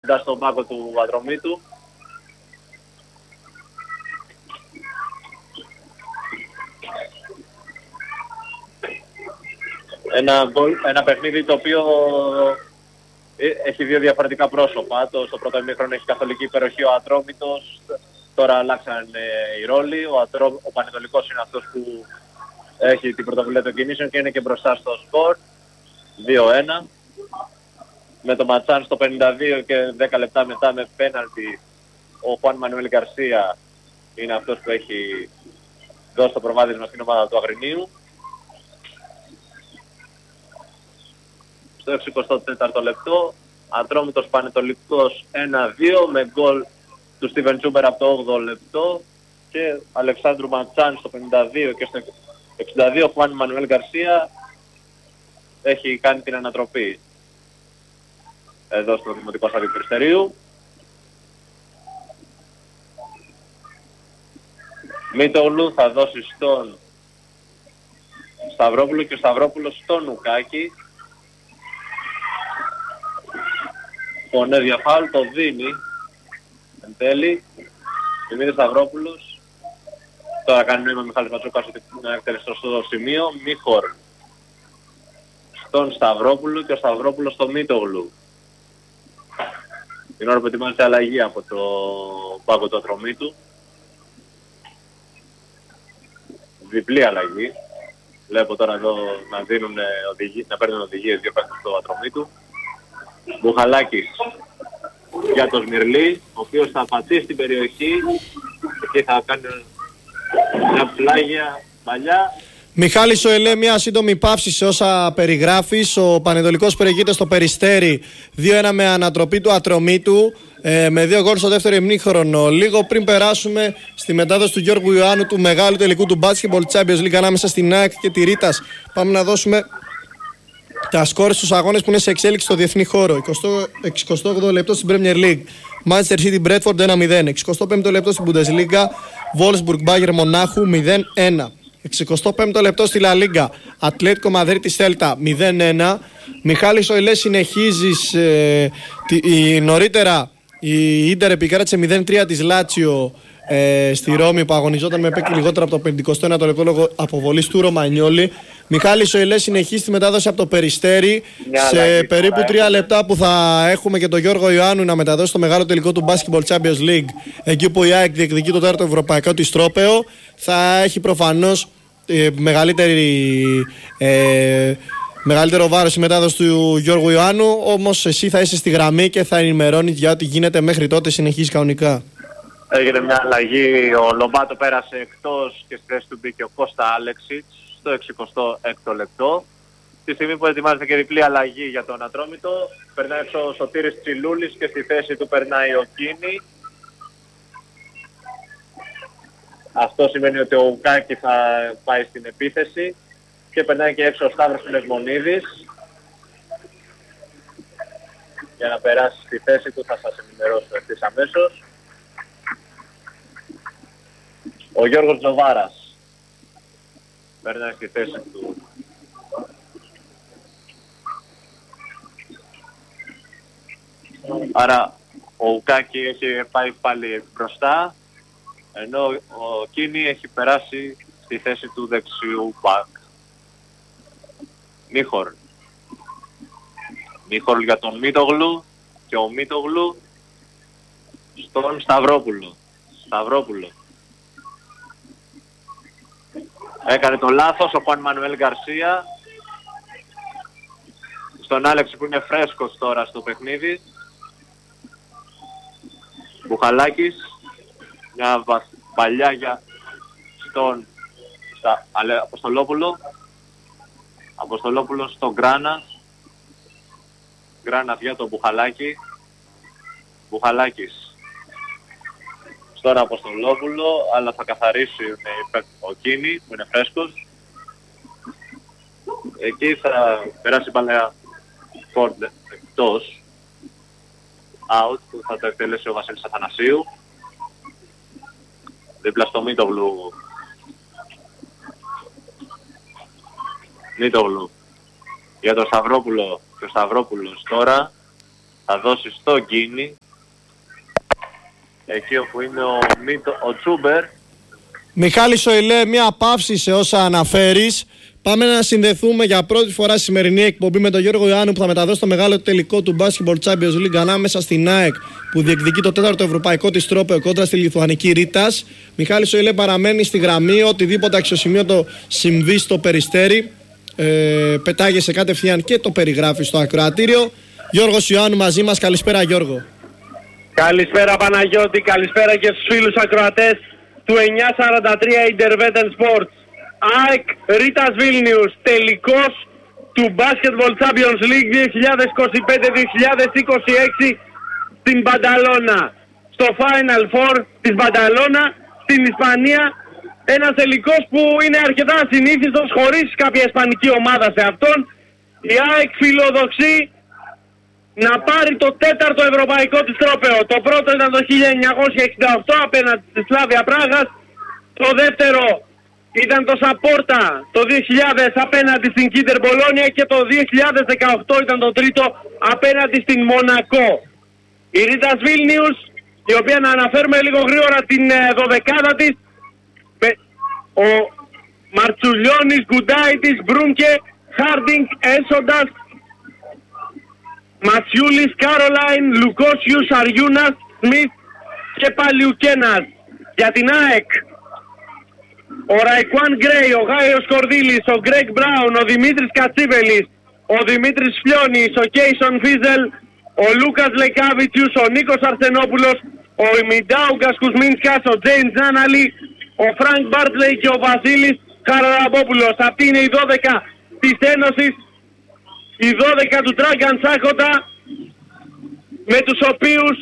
κοντά στον πάγκο του Ατρομήτου. Ένα παιχνίδι το οποίο έχει δύο διαφορετικά πρόσωπα. Στο πρώτο ημίχρονο έχει καθολική υπεροχή ο Ατρόμητος. Τώρα αλλάξαν οι ρόλοι. Ο Πανετολικός είναι αυτός που έχει την πρωτοβουλία των κινήσεων και είναι και μπροστά στο σκορ. 2-1. Με το Ματσάν στο 52 και 10 λεπτά μετά με πέναλτι ο Χουάν Μανουέλ Γκαρσία είναι αυτός που έχει δώσει το προβάδισμα στην ομάδα του Αγρινίου. Στο 64ο λεπτό, Ατρόμητος Πανετολικός 1-2 με γκολ του Στίβεν Τζούμπερ από το 8ο λεπτό και Αλεξάνδρου Ματσάν στο 52 και στο 62 Χουάν Μανουέλ Γκαρσία έχει κάνει την ανατροπή εδώ στο Δημοτικό Στάδιο Περιστερίου. Μητογλου θα δώσει στον Σταυρόπουλο και ο Σταυρόπουλος στον Ουκάκη. Φωνές φάουλ, το δίνει εν τέλει. Δημήτρης Σταυρόπουλος. Τώρα κάνει νόημα Μιχάλης Ματσούκας ότι είναι εκτελεστό στο σημείο. Μίχορ στον Σταυρόπουλο και ο Σταυρόπουλος στο Μήτογλου. Την ώρα που ετοιμάζεται αλλαγή από το πάγκο του Ατρομήτου. Διπλή αλλαγή. Βλέπω τώρα εδώ να παίρνουν οδηγίες δύο παίκτες στο Ατρομήτου. Μπουχαλάκης για τον Σμυρλή, ο οποίος θα πατήσει στην περιοχή και θα κάνει μια πλάγια παλιά. Μιχάλης ο Ελέ, μια σύντομη παύση σε όσα περιγράφεις. Ο Πανετολικός προηγείται στο Περιστέρι 2-1 με ανατροπή του Ατρομήτου με 2 γκολ στο δεύτερο ημίχρονο. Λίγο πριν περάσουμε στη μετάδοση του Γιώργου Ιωάννου του μεγάλου τελικού του Basketball Champions League ανάμεσα στην ΑΕΚ και τη Ρίτας, πάμε να δώσουμε τα σκόρ στους αγώνες που είναι σε εξέλιξη στο διεθνή χώρο. 68 λεπτό στην Premier League, Manchester City Bradford 1-0. 65 λεπτό στην Bundesliga, Wolfsburg Bayern Μονάχου 0-1. 65 λεπτό στη La Liga, Ατλέτικο Μαδρίτης Celta 0-1. Μιχάλης Οηλές, συνεχίζεις νωρίτερα η Ίντερ επικράτησε 0-3 της Λάτσιο στη Ρώμη που αγωνιζόταν με παίκτη λιγότερο από το 51ο λεπτό λόγω αποβολής του Ρωμανιόλη. Μιχάλης Οηλές συνεχίζει τη μετάδοση από το Περιστέρι σε περίπου 3 λεπτά που θα έχουμε και τον Γιώργο Ιωάννου να μεταδώσει το μεγάλο τελικό του Basketball Champions League, εκεί που η ΑΕΚ διεκδικεί το 4ο ευρωπαϊκό της τρόπαιο. Θα έχει προφανώς μεγαλύτερο βάρος η μετάδοση του Γιώργου Ιωάννου, όμως εσύ θα είσαι στη γραμμή και θα ενημερώνεις για ό,τι γίνεται μέχρι τότε. Συνεχίζει κανονικά. Έγινε μια αλλαγή, ο Λομπάτο πέρασε εκτός και στη θέση του μπήκε ο Κώστα Άλεξιτς στο 66ο λεπτό. Τη στιγμή που ετοιμάζεται και διπλή αλλαγή για τον Ατρόμητο, περνάει έξω ο Σωτήρης Τσιλούλης και στη θέση του περνάει ο Κίνη. Αυτό σημαίνει ότι ο Ουκάκη θα πάει στην επίθεση και περνάει και έξω ο Σταύρος Πνευμονίδης. Για να περάσει στη θέση του θα σας ενημερώσω ευθύς αμέσως. Ο Γιώργος Τζοβάρας περνάει στη θέση του. Άρα ο Ουκάκη έχει πάει πάλι μπροστά, ενώ ο Κίνη έχει περάσει στη θέση του δεξιού μπακ. Μίχορ. Μίχορ για τον Μήτογλου και ο Μήτογλου στον Σταυρόπουλο. Σταυρόπουλο. Έκανε το λάθος ο Χουάν Μανουέλ Γκαρσία. Στον Άλεξ που είναι φρέσκος τώρα στο παιχνίδι. Μπουχαλάκης. Μια παλιά για στον Αποστολόπουλο. Αποστολόπουλο στον Γκράνα. Γκράνα για τον Μπουχαλάκη. Μπουχαλάκης στον Αποστολόπουλο, αλλά θα καθαρίσει ο Κίνη που είναι φρέσκος. Εκεί θα περάσει μπάλα Φόρντ εκτός. Out που θα το εκτελέσει ο Βασίλης Αθανασίου. Δίπλα στο Μήτογλου. Μήτογλου για τον Σταυρόπουλο και ο Σταυρόπουλος τώρα Θα δώσει στο Γκίνη. Εκεί όπου είναι ο Τσούμπερ. Μιχάλη Σοηλέ, μια παύση σε όσα αναφέρεις. Πάμε να συνδεθούμε για πρώτη φορά στη σημερινή εκπομπή με τον Γιώργο Ιωάννου που θα μεταδώσει το μεγάλο τελικό του Basketball Champions League ανάμεσα στην ΑΕΚ που διεκδικεί το 4ο ευρωπαϊκό της τρόπαιο κόντρα στη Λιθουανική Ρίτας. Μιχάλη Σοηλέ παραμένει στη γραμμή, οτιδήποτε αξιοσημείωτο συμβεί στο Περιστέρι. Πετάγεσαι κατευθείαν και το περιγράφει στο ακροατήριο. Γιώργος Ιωάννου μαζί μας, καλησπέρα Γιώργο. Καλησπέρα Παναγιώτη, καλησπέρα και στους φίλους ακροατές του 943 Interveten Sports. ΑΕΚ Ρίτας Βίλνιους, τελικός του Basketball Champions League 2025-2026 στην Μπανταλώνα. Στο Final Four της Μπανταλώνα, στην Ισπανία. Ένας τελικός που είναι αρκετά ασυνήθιστος, χωρίς κάποια ισπανική ομάδα σε αυτόν. Η ΑΕΚ φιλοδοξεί να πάρει το 4ο ευρωπαϊκό της τρόπαιο. Το πρώτο ήταν το 1968 απέναντι στη Σλάβια Πράγας. Το δεύτερο ήταν το Σαπόρτα το 2000 απέναντι στην Κίντερ Μπολόνια και το 2018 ήταν το τρίτο απέναντι στην Μονακό. Η Ρίτας Βίλνιους, η οποία να αναφέρουμε λίγο γρήγορα την δωδεκάδα της, ο Μαρτσουλιώνης, Γκουντάιτης, Μπρούνκε, Χάρντινγκ, Έσοντας, Ματσιούλης, Κάρολάιν, Λουκόσιους, Αριούνας, Σμιθ και Παλιουκένας. Για την ΑΕΚ, ο Ραϊκουάν Γκρέι, ο Γάιος Κορδίλης, ο Γκρέγκ Μπράουν, ο Δημήτρης Κατσίβελης, ο Δημήτρης Φλιώνης, ο Κέισον Φίζελ, ο Λούκας Λεκάβιτσιους, ο Νίκος Αρσενόπουλος, ο Μιντάουγκας Κουσμίνσκας, ο Τζέιμς Νάναλι, ο Φρανκ Μπάρτλεϊ και ο Βασίλης Χαραλαμπόπουλος. Αυτή είναι η 12 της Ένωσης, η 12 του Τράγκαν Σάκοτα, με τους οποίους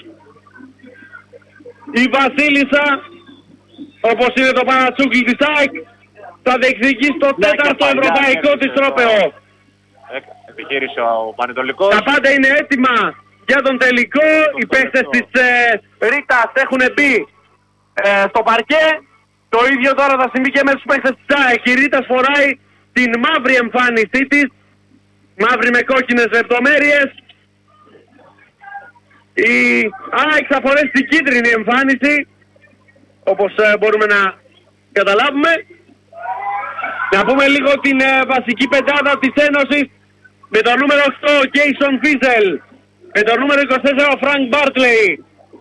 η Βασίλισσα, όπως είναι το Πανατσούκλι της ΑΕΚ, θα διεκδικήσει το 4ο ευρωπαϊκό της τρόπαιο. Επιχείρησε ο Πανετολικός. Τα πάντα είναι έτοιμα για τον τελικό. Οι παίχτες της Ρίτας έχουν μπει στο παρκέ. Το ίδιο τώρα θα συμβεί και με τους παίχτες της ΑΕΚ. Η Ρίτας φοράει την μαύρη εμφάνισή της, μαύρη με κόκκινες λεπτομέρειες. Η ΑΕΚ θα φορέσει την κίτρινη εμφάνιση, όπως μπορούμε να καταλάβουμε. Να πούμε λίγο την βασική πεντάδα της Ένωσης. Με το νούμερο 8 ο Κέισον Φίζελ, με το νούμερο 24 ο Φρανκ Μπάρτλεϊ,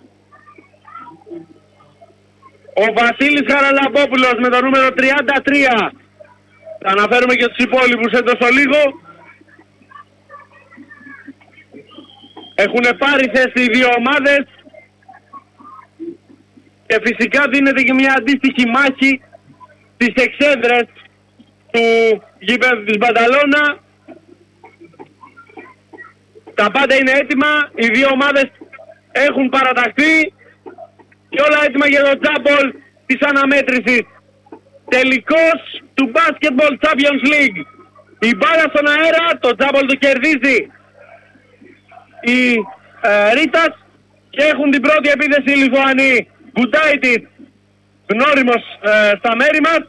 ο Βασίλης Χαραλαμπόπουλος με το νούμερο 33. Θα αναφέρουμε και τους υπόλοιπους εντός ολίγου. Έχουν πάρει θέση οι δύο ομάδες και φυσικά δίνεται και μια αντίστοιχη μάχη στις εξέδρες του γήπεδου της Μπανταλώνα. Τα πάντα είναι έτοιμα, οι δύο ομάδες έχουν παραταχθεί και όλα έτοιμα για το τζάμπολ της αναμέτρησης. Τελικός του Basketball Champions League. Η μπάλα στον αέρα, το τζάμπολ το κερδίζει η Ρίτας και έχουν την πρώτη επίθεση οι Λιθουανοί. Γκουντάιτης, γνώριμος στα μέρη μας.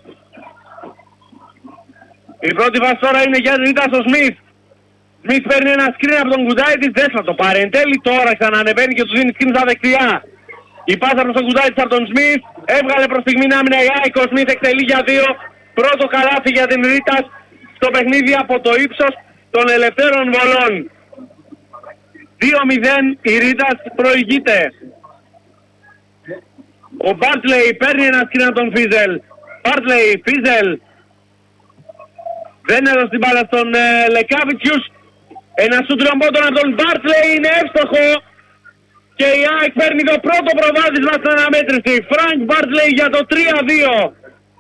Η πρώτη βάση τώρα είναι για Ρίτας ο Σμιθ. Σμιθ παίρνει ένα screen από τον Γκουντάιτης, δεν θα το πάρει εν τέλει. Τώρα ξανανεβαίνει και τους δίνει screen στα δεξιά. Η πάσα προς τον Γκουντάιτης από τον Σμιθ. Έβγαλε προς στιγμή άμυνα η ΑΕΚ. Ο Σμιθ εκτελεί για 2. Πρώτο καλάθι για την Ρίτας στο παιχνίδι από το ύψος των ελευθέρων βολών. 2-0 η Ρίτας προηγείται. Ο Μπάρτλεϊ παίρνει ένα σκριν από τον Φίζελ. Μπάρτλεϊ, Φίζελ. Δεν έδωσε την μπάλα στον Λεκάβιτσιους. Ένα σούτ ρομπότον από τον Μπάρτλεϊ είναι εύστοχο. Και η ΑΕΚ παίρνει το πρώτο προβάδισμα στην αναμέτρηση. Φρανκ Μπάρτλεϊ για το 3-2.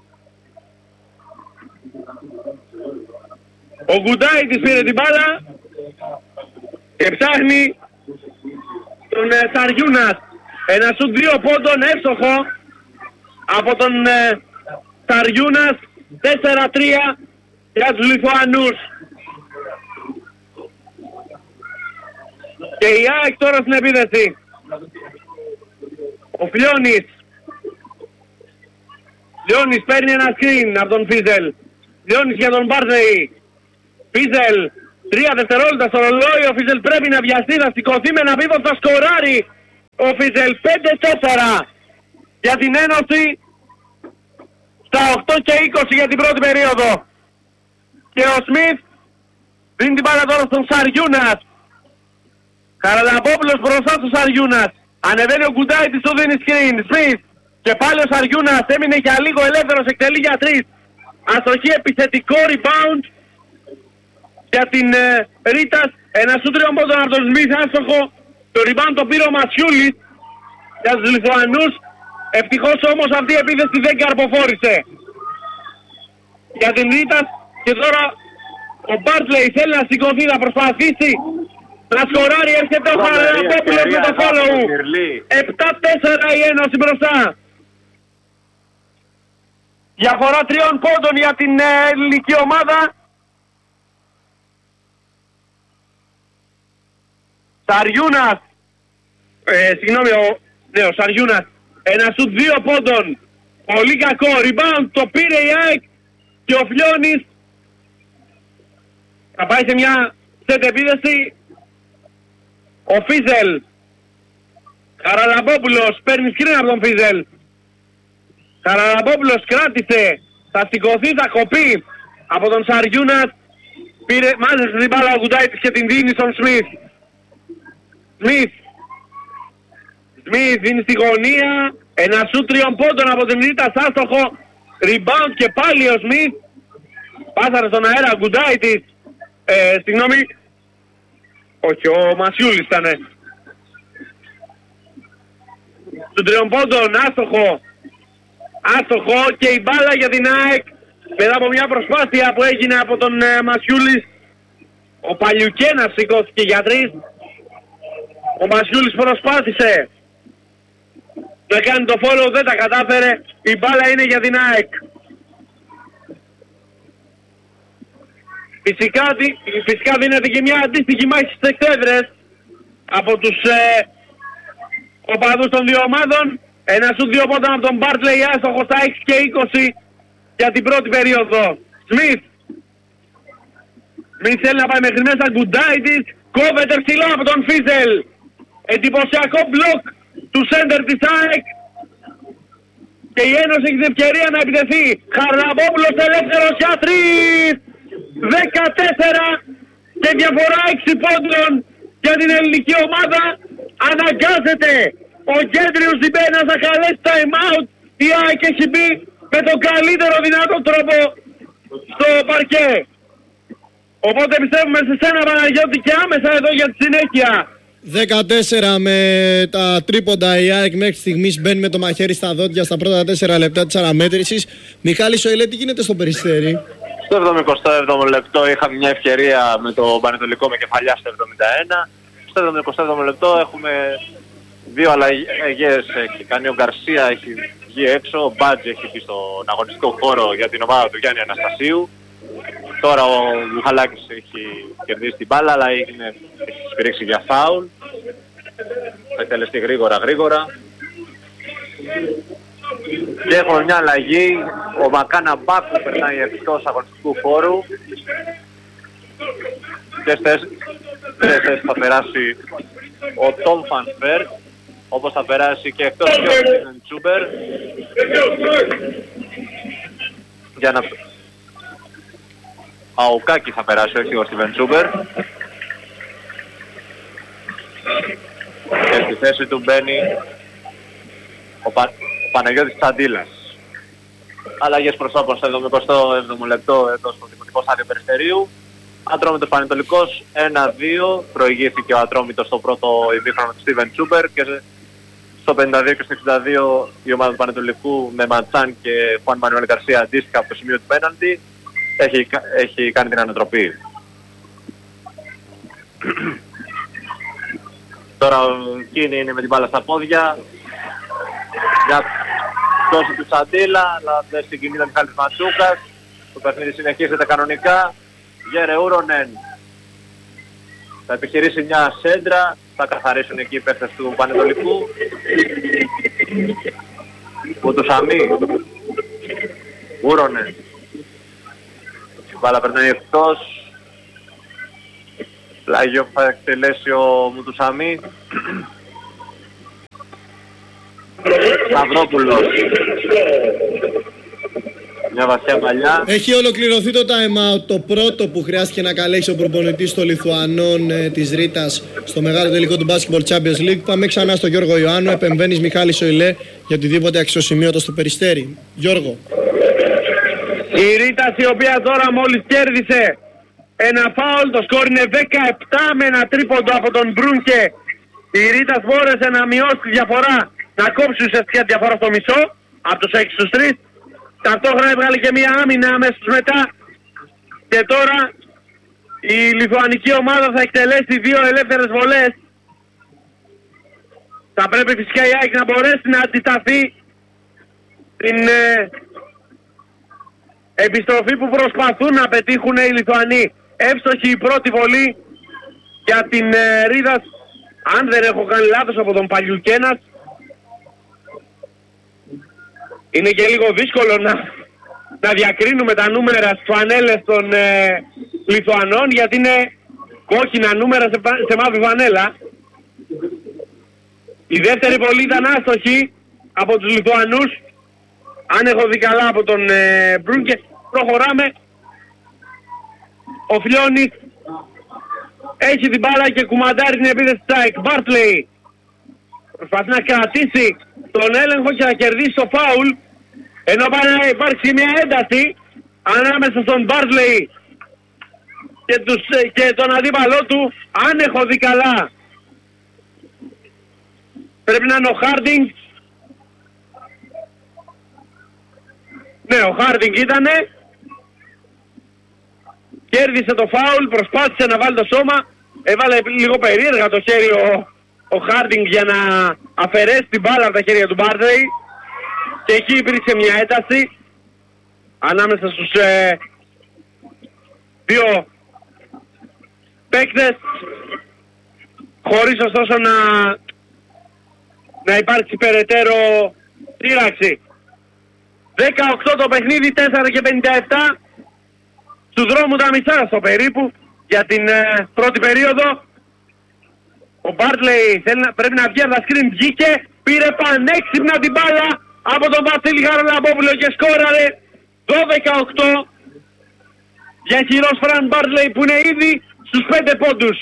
Ο Γκουντάιτης πήρε την μπάλα και ψάχνει τον Σαριούνας. Ένα σουτ 2 πόντων εύστοχο από τον Σαριούνας. 4-3 για τους Λιθουανούς. Και η ΑΕΚ τώρα στην επίθεση. Ο Φλιώνης. Φλιώνης παίρνει ένα screen από τον Φίζελ. Φλιώνης για τον Μπάρτλεϊ. Φίζελ 3 δευτερόλεπτα στο ρολόι. Ο Φίζελ πρέπει να βιαστεί, θα σηκωθεί με ένα βίβο, θα σκοράρει ο Φίζελ. 5-4 για την Ένωση στα 8 και 20 για την πρώτη περίοδο. Και ο Σμιθ δίνει την μπάλα τώρα στον Σαριούνας. Χαραλαμπόπουλος μπροστά στον Σαριούνας. Ανεβαίνει ο Γκουντάιτης, του δίνει screen. Σμιθ και πάλι ο Σαριούνας έμεινε για λίγο ελεύθερος, εκτελεί για 3. Αστοχή, επιθετικό rebound για την Ρίτας. Ένα σου τριών πόντων από τον Σμιθ, άστοχο. Το rebound το πήρε ο Μασιούλης για τους Λιθουανούς. Ευτυχώς όμως αυτή η επίθεση δεν καρποφόρησε για την Ρίτας. Και τώρα ο Μπάρτλεϊ θέλει να σηκωθεί, να προσπαθήσει να σκοράρει. Έρχεται ο Χαραλαμπόπουλος με το follow. 7-4 η Ένωση μπροστά. Διαφορά 3 πόντων για την ελληνική ομάδα. Σαριούνας. Συγγνώμη, ο Σαριούνας. Ένα σουτ 2 πόντων. Πολύ κακό. Rebound το πήρε η ΑΕΚ. Και ο Φλιώνης θα πάει σε μια set επίδεση. Ο Φίζελ. Χαραλαμπόπουλος παίρνει σκριν από τον Φίζελ. Χαραλαμπόπουλος κράτησε. Θα σηκωθεί, θα κοπεί από τον Σαριούνας. Πήρε, μάζεψε την μπάλα ο Γκουντάιτης και την δίνει στον Σμιθ. Σμιθ δίνει στη γωνία. Ένα σου 3 πόντων από την Ρίτα, άστοχο. Rebound και πάλι ο Σμιθ. Πάσαρε στον αέρα ο Γκουντάιτης. Συγγνώμη. Όχι, ο Μασιούλης ήτανε. Του 3 πόντων, άστοχο. Άστοχο και η μπάλα για την ΑΕΚ. Μετά από μια προσπάθεια που έγινε από τον Μασιούλης. Ο Παλιουκένας σηκώθηκε για 3. Ο Μασιούλης προσπάθησε να κάνει το follow, δεν τα κατάφερε. Η μπάλα είναι για την ΑΕΚ. Φυσικά δίνεται και μια αντίστοιχη μάχη στις εξέδρες από τους οπαδούς των δύο ομάδων. Ένα σουτ 2 πόντων από τον Μπάρτλεϊ, άστοχο στα 6 και 20 για την πρώτη περίοδο. Σμιθ θέλει να πάει μέχρι μέσα, Γκουντάιτης κόβεται ψηλά από τον Φίζελ. Εντυπωσιακό μπλοκ του σέντερ της ΑΕΚ. Και η Ένωση έχει την ευκαιρία να επιτεθεί. Χαραλαμπόπουλος ελεύθερος για 3. 14 και διαφορά 6 πόντων για την ελληνική ομάδα. Αναγκάζεται ο Γκέντριους Ζιμπένας να καλέσει time out. Η ΑΕΚ έχει μπει με τον καλύτερο δυνατό τρόπο στο παρκέ. Οπότε πιστεύουμε σε σένα, Παναγιώτη, και άμεσα εδώ για τη συνέχεια. 14 με τα τρίποντα, η ΑΕΚ μέχρι στιγμής μπαίνει με το μαχαίρι στα δόντια στα πρώτα 4 λεπτά της αναμέτρησης. Μιχάλη Σοηλέ, τι γίνεται στο Περιστέρι? Στο 77ο λεπτό είχαμε μια ευκαιρία με το Πανετολικό με κεφαλιά στο 71. Στο 77ο λεπτό έχουμε 2 αλλαγές. Έχει κάνει ο Γκαρσία, έχει βγει έξω, ο Μπάτζ έχει μπει στον αγωνιστικό χώρο για την ομάδα του Γιάννη Αναστασίου. Τώρα ο Μουχαλάκης έχει κερδίσει την μπάλα, αλλά έχει σφυρίξει για φάουλ. Θα εκτελεστεί γρήγορα. Και έχουμε μια αλλαγή. Ο Μακάνα Μπάκου περνάει εκτός αγωνιστικού χώρου. Και στις θέσεις θα περάσει ο Τόμ Φανφέρ, όπως θα περάσει και εκτός και ο Στίβεν Τσούμπερ. Για να... Ο Κάκη θα περάσει, όχι ο Στίβεν Τσούμπερ. Και στη θέση του μπαίνει ο Παναγιώτης Τσαντήλας. Αλλαγές προσώπων στο 77ο λεπτό εδώ στο Δημοτικό Στάδιο Περιστερίου. Ατρόμητος Πανετολικός 1-2. Προηγήθηκε ο Ατρόμητος στο πρώτο ημίχρονο του Στίβεν Τσούμπερ και στο 52 και στο 62 η ομάδα του Πανετολικού με Ματσάν και Χουάν Μανουέλ Γκαρσία αντίστοιχα από το σημείο του πέναλτι έχει κάνει την ανατροπή. Τώρα ο Κίνη είναι με την μπάλα στα πόδια. Για πτώση του Τσαντήλα, αλλά δεν συγκινείται ο Μιχάλης Ματσούκας. Το παιχνίδι συνεχίζεται κανονικά. Γέρε Ούρονεν θα επιχειρήσει μια σέντρα. Θα καθαρίσουν εκεί οι παίκτες του Πανετολικού. Ο Τουσαμί. Ούρονεν. Η μπάλα περνάει εκτός. Πλάγιο που θα εκτελέσει ο Μουτουσαμί. Σταυρόπουλος. Μια βαθιά παλιά. Έχει ολοκληρωθεί το time out, το πρώτο που χρειάστηκε να καλέσει ο προπονητής των Λιθουανών της Ρήτας στο μεγάλο τελικό του Basketball Champions League. Πάμε ξανά στο Γιώργο Ιωάννου, επεμβαίνεις Μιχάλη Σοηλέ για οτιδήποτε αξιοσημείωτο στο Περιστέρι. Γιώργο. Η Ρήτας, η οποία τώρα μόλις κέρδισε ένα φάουλ, το σκόρ είναι 17 με ένα τρίποντο από τον Μπρούνκε. Η Ρήτας μπόρεσε να μειώσει τη διαφορά, να κόψει ουσιαστικά τη διαφορά στο μισό, από τους 6 στους 3. Ταυτόχρονα έβγαλε και μια άμυνα αμέσως μετά. Και τώρα η λιθουανική ομάδα θα εκτελέσει 2 ελεύθερες βολές. Θα πρέπει φυσικά η ΑΕΚ να μπορέσει να αντισταθεί την επιστροφή που προσπαθούν να πετύχουν οι Λιθουανοί. Εύστοχη η πρώτη βολή για την Ρίδας, αν δεν έχω κάνει λάθος, από τον Παλιουκένας. Είναι και λίγο δύσκολο να διακρίνουμε τα νούμερα στις φανέλες των Λιθουανών, γιατί είναι κόκκινα νούμερα σε μαύρη φανέλα. Η δεύτερη βολή ήταν άστοχη από τους Λιθουανούς, αν έχω δει καλά, από τον Μπρούνκε. Προχωράμε. Ο Φλιώνης έχει την μπάλα και κουμαντάρει την επίθεση της ΑΕΚ. Μπάρτλεϊ προσπαθεί να κρατήσει τον έλεγχο και να κερδίσει το φάουλ, ενώ πάει να υπάρξει μια ένταση ανάμεσα στον Μπάρτλεϊ και τον αντίπαλό του. Αν έχω δει καλά, πρέπει να είναι ο Χάρντινγκ. Ναι, ο Χάρντινγκ ήτανε. Κέρδισε το φάουλ, προσπάθησε να βάλει το σώμα. Έβαλε λίγο περίεργα το χέρι ο Χάρντινγκ για να αφαιρέσει την μπάλα από τα χέρια του Μπάρτλεϊ. Και εκεί υπήρξε μια ένταση ανάμεσα στους δύο παίκτες, χωρίς ωστόσο να υπάρξει περαιτέρω σύραξη. 18 το παιχνίδι, 4 και 57. Του δρόμου τα μισά στο περίπου για την πρώτη περίοδο. Ο Μπάρτλεϊ πρέπει να βγει από τα σκριν, βγήκε, πήρε πανέξυπνα την μπάλα από τον Βασίλη Χαραλαμπόπουλο και σκόραρε 12-8. Διαχειρός Φραν Μπάρτλεϊ που είναι ήδη στους 5 πόντους.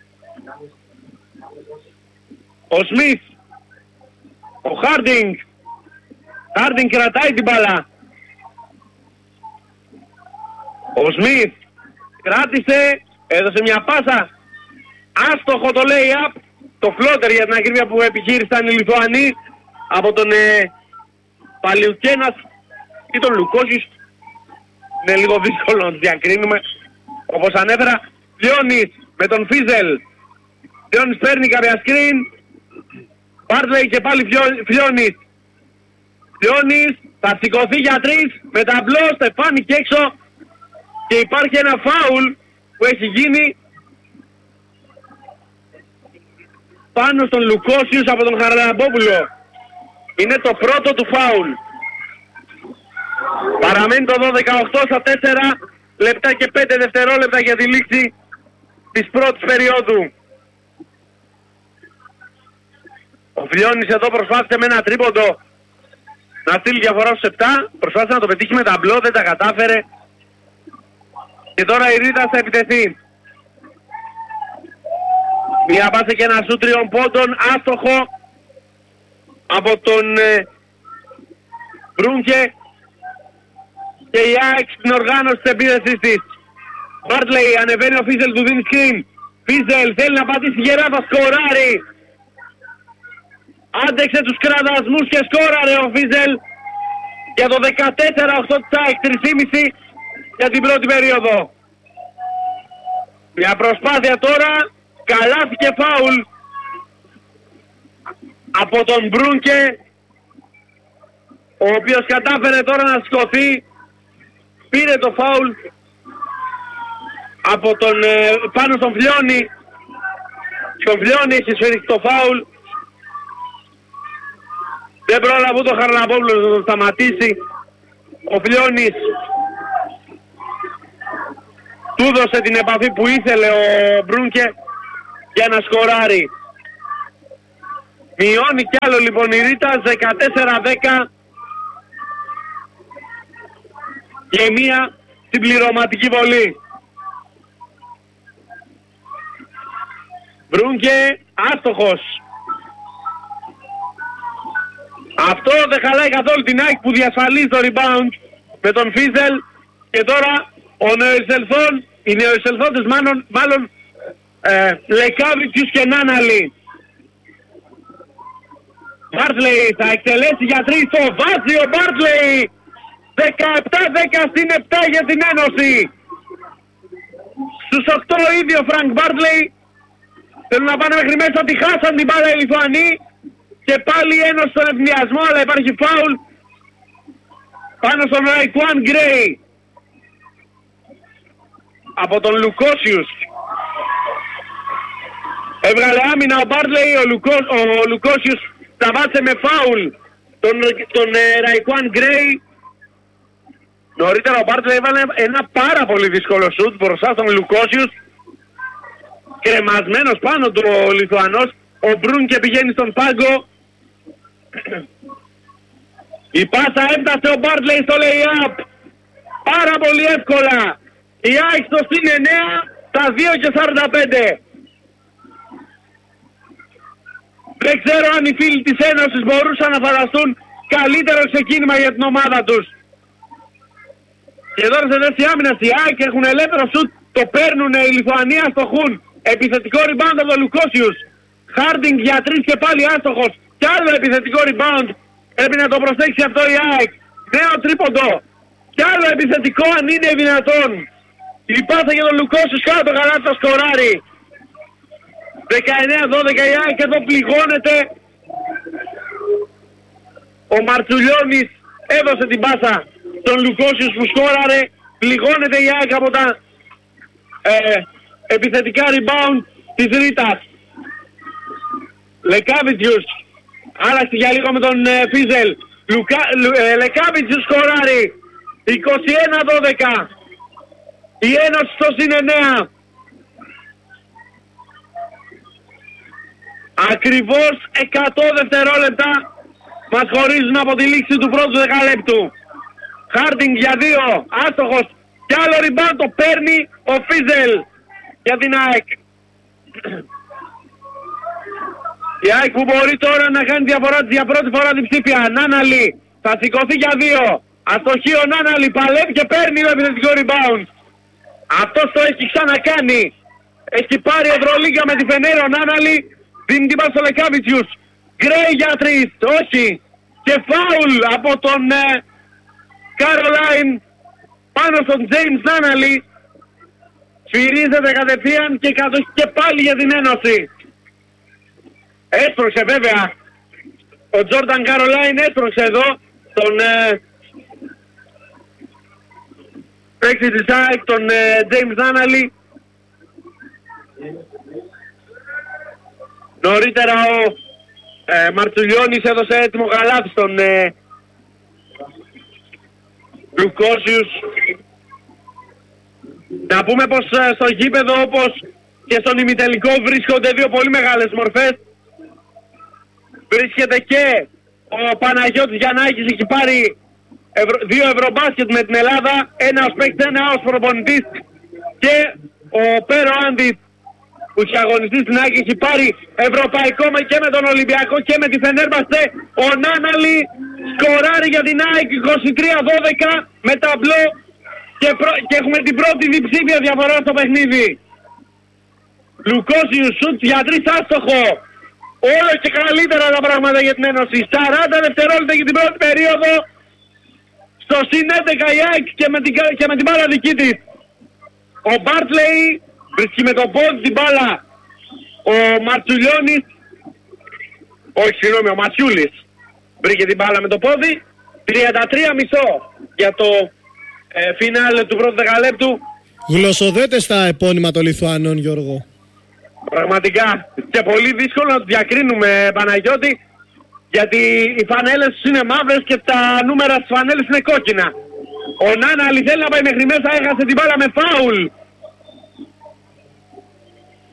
Ο Σμιθ, ο Χάρντινγκ κρατάει την μπάλα. Ο Σμιθ κράτησε, έδωσε μια πάσα, άστοχο το lay-up, το floater για την ακρίβεια που επιχείρησαν οι Λιθουανοί από τον Παλιουκένας ή τον Λουκόσης. Είναι λίγο δύσκολο να τους διακρίνουμε. Όπως ανέφερα, Φλιώνης με τον Φίζελ. Φλιώνης παίρνει κάποια screen, Μπάρτλεϊ και πάλι Φλιώνης. Φλιώνης θα σηκωθεί για 3, με ταμπλό, στεφάνει και έξω. Και υπάρχει ένα φάουλ που έχει γίνει πάνω στον Λουκόσιους από τον Χαραλαμπόπουλο. Είναι το πρώτο του φάουλ. Παραμένει το 12-8 στα 4 λεπτά και 5 δευτερόλεπτα για τη λήξη της πρώτης περίοδου. Ο Φλιώνης εδώ προσπάθησε με ένα τρίποντο να στείλει διαφορά στους 7. Προσπάθησε να το πετύχει με ταμπλό, δεν τα κατάφερε. Και τώρα η Ρήτας θα επιτεθεί. Μια πάσα και ένα σούτ 3 πόντων, άστοχο από τον Μπρούνκε. Και η ΑΕΚ στην οργάνωση της επίθεσης της. Μπάρτλεϊ, ανεβαίνει ο Φίζελ, του δίνει screen. Φίζελ θέλει να πατήσει γερά, θα σκοράρει. Άντεξε τους κραδασμούς και σκόραρε ο Φίζελ για το 14-8 της ΑΕΚ, 3,5 για την πρώτη περίοδο. Μια προσπάθεια τώρα, καλάθι και φάουλ από τον Μπρούνκε, ο οποίος κατάφερε τώρα να σηκωθεί, πήρε το φάουλ από τον πάνω στον Φλιώνη. Στον Φλιώνη έχει σφυριστεί το φάουλ. Δεν πρόλαβε το Χαραλαμπόπουλο να το σταματήσει. Ο Φλιώνης του δώσε την επαφή που ήθελε ο Μπρούνκε για να σκοράρει. Μειώνει κι άλλο λοιπόν η Ρίτας, 14-10 και μία συμπληρωματική βολή. Μπρούνκε άστοχος. Αυτό δεν χαλάει καθόλου την ΑΕΚ που διασφαλίζει το rebound με τον Φίζελ. Και τώρα οι νεοεισελθόντες μάλλον Λεκάβιτσιους και Νάναλι. Μπάρτλεϊ θα εκτελέσει για 3, το βάζει ο Μπάρτλεϊ. 17-10 στην 7 για την Ένωση. Στους 8 ήδη ο Φρανκ Μπάρτλεϊ. Θέλουν να πάνε μέχρι μέσα, τη χάσαν την μπάλα οι Λιθουανοί. Και πάλι η Ένωση στον ευνοιασμό, αλλά υπάρχει φάουλ πάνω στον Ραϊκουάν Γκρέι από τον Λουκόσιους. Έβγαλε άμυνα ο Μπάρτλεϊ, ο Λουκόσιους σταμάτησε με φάουλ τον Ραϊκουάν Γκρέι. Νωρίτερα ο Μπάρτλεϊ έβαλε ένα πάρα πολύ δύσκολο σουτ μπροστά στον Λουκόσιους. Κρεμασμένος πάνω του ο Λιθουανός. Ο Μπρούνκε πηγαίνει στον πάγκο. Η πάσα έφτασε ο Μπάρτλεϊ στο lay-up. Πάρα πολύ εύκολα. Η ΑΕΚ στο συν 9, τα 2:45. Δεν ξέρω αν οι φίλοι της Ένωσης μπορούσαν να φανταστούν καλύτερο ξεκίνημα για την ομάδα τους. Και τώρα σε θέση άμυνας η ΑΕΚ έχουν ελεύθερο σουτ. Το παίρνουν οι Λιθουανοί, αστοχούν. Επιθετικό rebound από τον Λουκόσιους. Χάρντινγκ για 3 και πάλι άστοχος. Κι άλλο επιθετικό rebound. Πρέπει να το προσέξει αυτό η ΑΕΚ. Νέο τρίποντο. Κι άλλο επιθετικό αν είναι δυνατόν. Η πάσα για τον Λουκόσιους κάτω το καλά το σκοράρει. 19-12 η ΑΕΚ, εδώ πληγώνεται. Ο Μαρτσουλιώνης έδωσε την πάσα στον Λουκόσιους που σκόραρε. Πληγώνεται η ΑΕΚ από τα επιθετικά rebound της Ρίτας. Λεκάβιτσιους άλλαξε για λίγο με τον Φίζελ. Λεκάβιτσιους σκοράρει. 21-12. Η Ένωση στο συν 9. Ακριβώς 100 δευτερόλεπτα μας χωρίζουν από τη λήξη του πρώτου δεκαλέπτου. Χάρντινγκ για 2, άστοχος. Κι άλλο rebound το παίρνει ο Φίζελ για την ΑΕΚ. Η ΑΕΚ που μπορεί τώρα να κάνει διαφορά της για πρώτη φορά διψήφια. Νάναλι θα σηκωθεί για 2. Αστοχή ο Νάναλι, παλεύει και παίρνει το επιθετικό rebound. Αυτός το έχει ξανακάνει. Έχει πάρει Ευρωλίγκα με τη Φενέρ ο Νάναλι. Δίνει την πάση στο Λεκάβιτσιους. Γκρέι για 3. Όχι. Και φάουλ από τον Καρολάιν πάνω στον James Νάναλι. Σφυρίζεται κατευθείαν και κατοχή και πάλι για την Ένωση. Έσπρωξε βέβαια. Ο Τζόρνταν Καρολάιν έσπρωξε εδώ τον παίκτη της ΑΕΚ, τον James Νάναλι. Νωρίτερα ο Μαρτσουλιώνης έδωσε έτοιμο καλάθι στον Λουκόσιους. Να πούμε πως στο γήπεδο όπως και στον ημιτελικό βρίσκονται δύο πολύ μεγάλες μορφές. Βρίσκεται και ο Παναγιώτης Γιαννάκης, έχει πάρει 2 ευρωμπάσκετ με την Ελλάδα, ένα ως παίκτης, ένα ως προπονητής, και ο Πέρο Άντι που έχει αγωνιστεί στην ΑΕΚ, έχει πάρει ευρωπαϊκό και με τον Ολυμπιακό και με τη Φενέρμπαχτσε. Ο Νάναλι σκοράρει για την ΑΕΚ 23-12 με ταμπλό και έχουμε την πρώτη διψήφια διαφορά στο παιχνίδι. Λουκόσιους σουτ για 3 άστοχο. Όλο και καλύτερα τα πράγματα για την Ένωση. 40 δευτερόλεπτα για την πρώτη περίοδο. Στο συν 11 η ΑΕΚ και με την μπάλα δική της. Ο Μπάρτλεϊ βρίσκει με το πόδι την μπάλα. Ο Μαρτσουλιώνης, όχι συγγνώμη, ο Ματσιούλης βρήκε την μπάλα με το πόδι. 33,5 για το φινάλε του πρώτου δεκαλέπτου. Γλωσσοδέτες τα επώνυμα των Λιθουανών, Γιώργο. Πραγματικά και πολύ δύσκολο να το διακρίνουμε, Παναγιώτη, γιατί οι φανέλες τους είναι μαύρες και τα νούμερα στις φανέλες είναι κόκκινα. Ο Νάναλι θέλει να πάει μέχρι μέσα, έχασε την μπάλα με φάουλ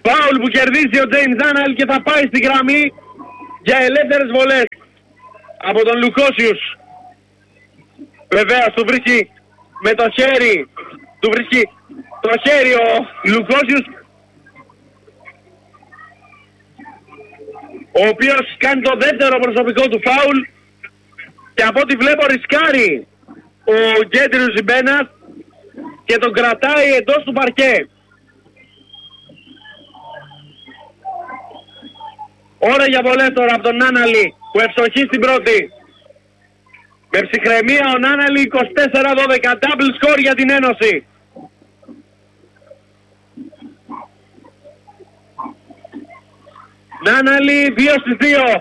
Φάουλ που κερδίσει ο James Άναλ και θα πάει στη γραμμή για ελεύθερες βολές από τον Λουκόσιους. Βεβαίως του βρίσκει με το χέρι, του βρίσκει το χέρι ο Λουκόσιους, ο οποίος κάνει το δεύτερο προσωπικό του φάουλ και από ό,τι βλέπω ρισκάρει ο Γκέντριος Ζιμπένας και τον κρατάει εντός του παρκέ. Ώρα για βολές τώρα από τον Νάναλη που ευστοχεί στην πρώτη. Με ψυχραιμία ο Νάναλη 24-12, double score για την Ένωση. Νάναλη 2 στις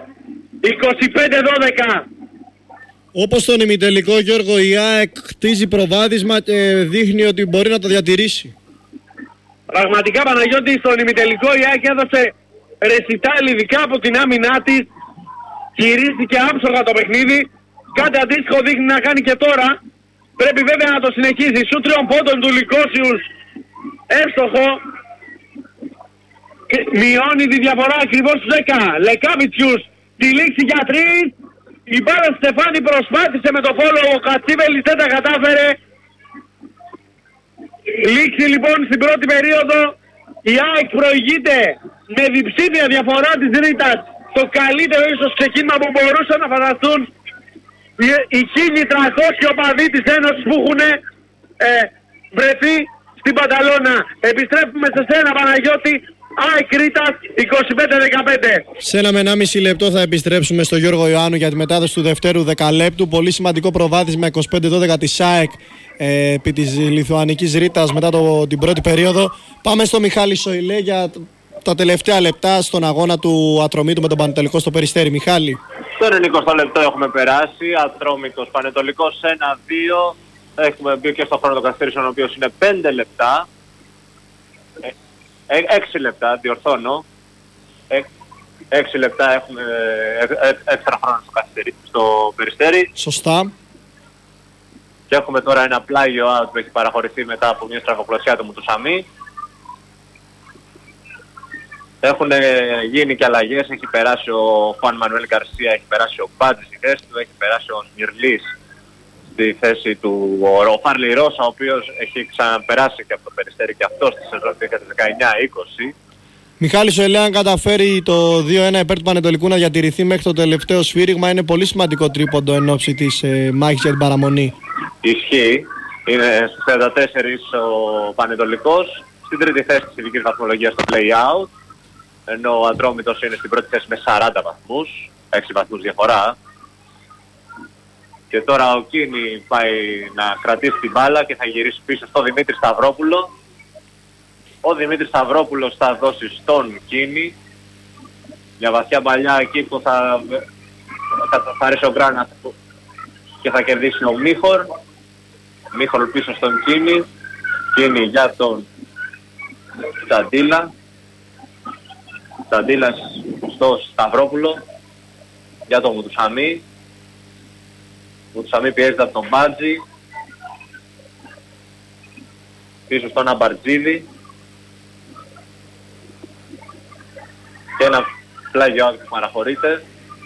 2, 25-12. Όπως στον ημιτελικό, Γιώργο, η ΑΕΚ χτίζει προβάδισμα και δείχνει ότι μπορεί να το διατηρήσει. Πραγματικά, Παναγιώτη, στον ημιτελικό η ΑΕΚ έδωσε ρεσιτάλ ειδικά από την άμυνά της. Χειρίστηκε άψογα το παιχνίδι. Κάτι αντίστοιχο δείχνει να κάνει και τώρα. Πρέπει βέβαια να το συνεχίσει. Σου 3 πόντων του Λυκόσιους. Εύστοχο. Μειώνει τη διαφορά ακριβώς στους 10. Λεκάβιτσιους. Τη λήξη για 3. Η μπάλα Στεφάνη προσπάθησε με το φόλο. Ο Κατσίβελης δεν τα κατάφερε. Λήξη λοιπόν στην πρώτη περίοδο. Η ΑΕΚ προηγείται με διψήφια διαφορά της Ρήτας. Το καλύτερο ίσως ξεκίνημα που μπορούσαν να φανταστούν οι 1.300 οπαδοί της Ένωσης που έχουν βρεθεί στην Μπανταλώνα. Επιστρέφουμε σε σένα, Παναγιώτη. ΑΕΚ Ρήτας 25-15. Σε ένα με 1,5 λεπτό θα επιστρέψουμε στο Γιώργο Ιωάννου για τη μετάδοση του δευτέρου δεκαλέπτου. Πολύ σημαντικό προβάδισμα 25-12 της ΑΕΚ επί της Λιθουανικής Ρήτας μετά την πρώτη περίοδο. Πάμε στο Μιχάλη Σοηλέ για τα τελευταία λεπτά στον αγώνα του Ατρομήτου με τον Πανετολικό στο Περιστέρι. Μιχάλη. Στο 90 λεπτό έχουμε περάσει. Ατρόμητος Πανετολικός 1-2. Έχουμε μπει και στο χρόνο των καθυστερήσεων, ο οποίος είναι 5 λεπτά. 6 λεπτά, διορθώνω. 6 λεπτά έχουμε έξτρα χρόνο στο Περιστέρι. Σωστά. Και έχουμε τώρα ένα πλάγιο out που έχει παραχωρηθεί μετά από μια στραγοπλωσιά του Μουτουσαμί. Έχουν γίνει και αλλαγές. Έχει περάσει ο Χουάν Μανουέλ Γκαρσία, έχει περάσει ο Μπάτζης στη θέση του, έχει περάσει ο Νιρλής στη θέση του, ο Φάρλι Ρώσα, ο οποίος έχει ξαναπεράσει και από το Περιστέρι και αυτό στη σεζόν 19-20. Μιχάλη Σοηλέ, αν καταφέρει το 2-1 υπέρ του Πανετολικού να διατηρηθεί μέχρι το τελευταίο σφύριγμα, είναι πολύ σημαντικό τρίποντο εν ώψη της μάχης για την παραμονή. Ισχύει. Είναι στους 34 ο Πανετολικός, στην τρίτη θέση της ειδικής βαθμολογίας στο play-out, ενώ ο Ατρόμητος είναι στην πρώτη θέση με 40 βαθμούς, 6 βαθμούς διαφορά. Και τώρα ο Κίνη πάει να κρατήσει την μπάλα και θα γυρίσει πίσω στο Δημήτρη Σταυρόπουλο. Ο Δημήτρης Σταυρόπουλος θα δώσει στον Κίνη μια βαθιά παλιά εκεί που θα αρέσει ο Γκράνας και θα κερδίσει ο Μίχορ. Μίχορ πίσω στον Κίνη. Κίνη για τον Τσαντίλα. Τσαντίλας στο Σταυρόπουλο για τον Μουτουσαμί. Μουτουσαμί πιέζεται από τον Μπάτζη. Πίσω στον Αμπαρτζίδη. Και ένα πλάγιο out που παραχωρείται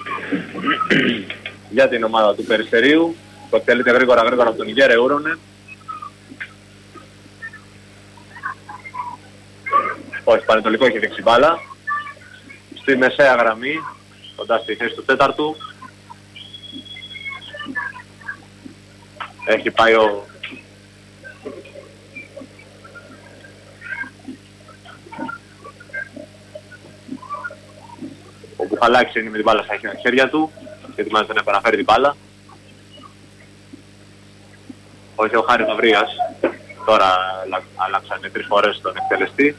για την ομάδα του Περιστερίου που εκτελείται γρήγορα από τον Ιγέρε Ούρονε. Όχι, Πανετολικό έχει δείξει μπάλα στη μεσαία γραμμή κοντά στη θέση του τέταρτου. Έχει πάει ο Μπουχαλάκης είναι με την μπάλα στα χέρια του και ετοιμάζεται να επαναφέρει την μπάλα. Όχι, ο Χάρης Μαυρίας. Τώρα αλλάξανε 3 φορές τον εκτελεστή.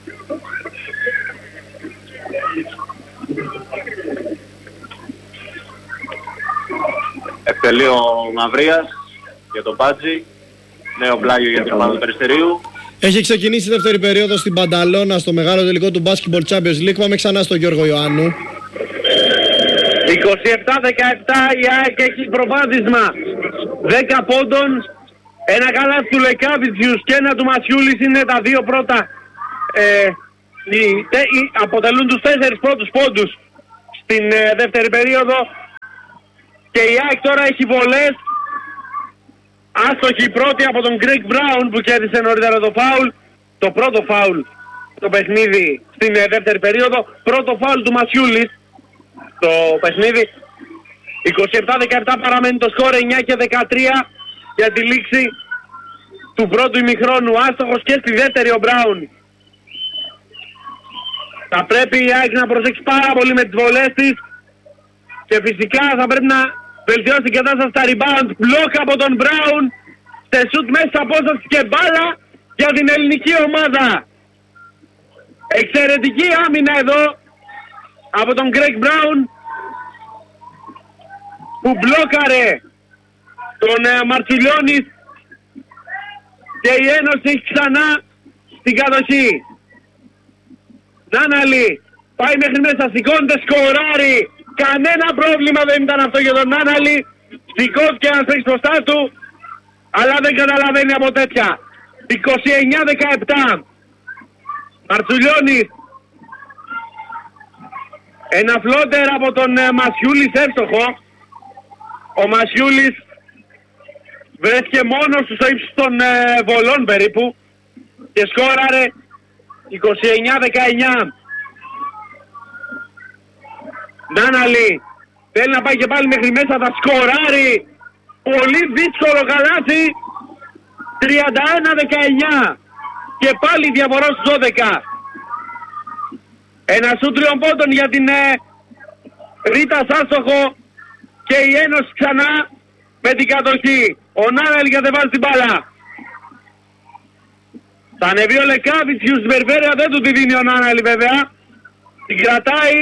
Εκτελεί ο Μαυρίας για τον Μπάτζη. Νέο πλάγιο για την ομάδα του Περιστερίου. Έχει ξεκινήσει η δεύτερη περίοδο στην Πανταλώνα στο μεγάλο τελικό του Basketball Champions League. Πάμε ξανά στον Γιώργο Ιωάννου. 27-17 η ΑΕΚ έχει προβάδισμα 10 πόντων. Ένα καλάθι του Λεκάβιτσιους και ένα του Μασιούλης είναι τα δύο πρώτα αποτελούν τους 4 πρώτους πόντους στην δεύτερη περίοδο και η ΑΕΚ τώρα έχει βολές. Άστοχη η πρώτη από τον Greg Brown που κέρδισε νωρίτερα το φάουλ. Το πρώτο φάουλ το παιχνίδι στην δεύτερη περίοδο. Πρώτο φάουλ του Μασιούλης στο παιχνίδι. 27-17 παραμένει το σκορ, 9 και 13 για τη λήξη του πρώτου ημιχρόνου. Άστοχος και στη δεύτερη ο Brown. Θα πρέπει η ΑΕΚ να προσέξει πάρα πολύ με τις βολές της και φυσικά θα πρέπει να βελτιώσει την κατάσταση στα rebound. Μπλοκ από τον Brown, σε σουτ μέσα από απόσταση και μπάλα για την ελληνική ομάδα. Εξαιρετική άμυνα εδώ από τον Greg Brown που μπλόκαρε τον Μαρτσιλιώνης και η Ένωση ξανά στην κατοχή. Νάναλη πάει μέχρι μέσα, σηκώνεται, σκοράρει. Κανένα πρόβλημα δεν ήταν αυτό για τον Νάναλη. Σηκώθηκε ένας παίκτης μπροστά του, αλλά δεν καταλαβαίνει από τέτοια. 29-17. Μαρτσουλιώνης. Ένα φλότερ από τον Μασιούλης εύστοχο. Ο Μασιούλης βρέθηκε μόνος στο ύψος των βολών περίπου και σκόραρε 29-19. Νάναλη θέλει να πάει και πάλι μέχρι μέσα, θα σκοράρει. Πολύ δύσκολο καλάθι. 31-19 και πάλι διαφορά στους 12. Ένα σούτ 3 πόντων για την Ρίτα Σάστοχο και η Ένωση ξανά με την κατοχή. Ο Νάναλη κατεβάζει την μπάλα. Θα ανεβεί ο Λεκάβιτσιους στην περιφέρεια, δεν του τη δίνει ο Νάναλη βέβαια. Την κρατάει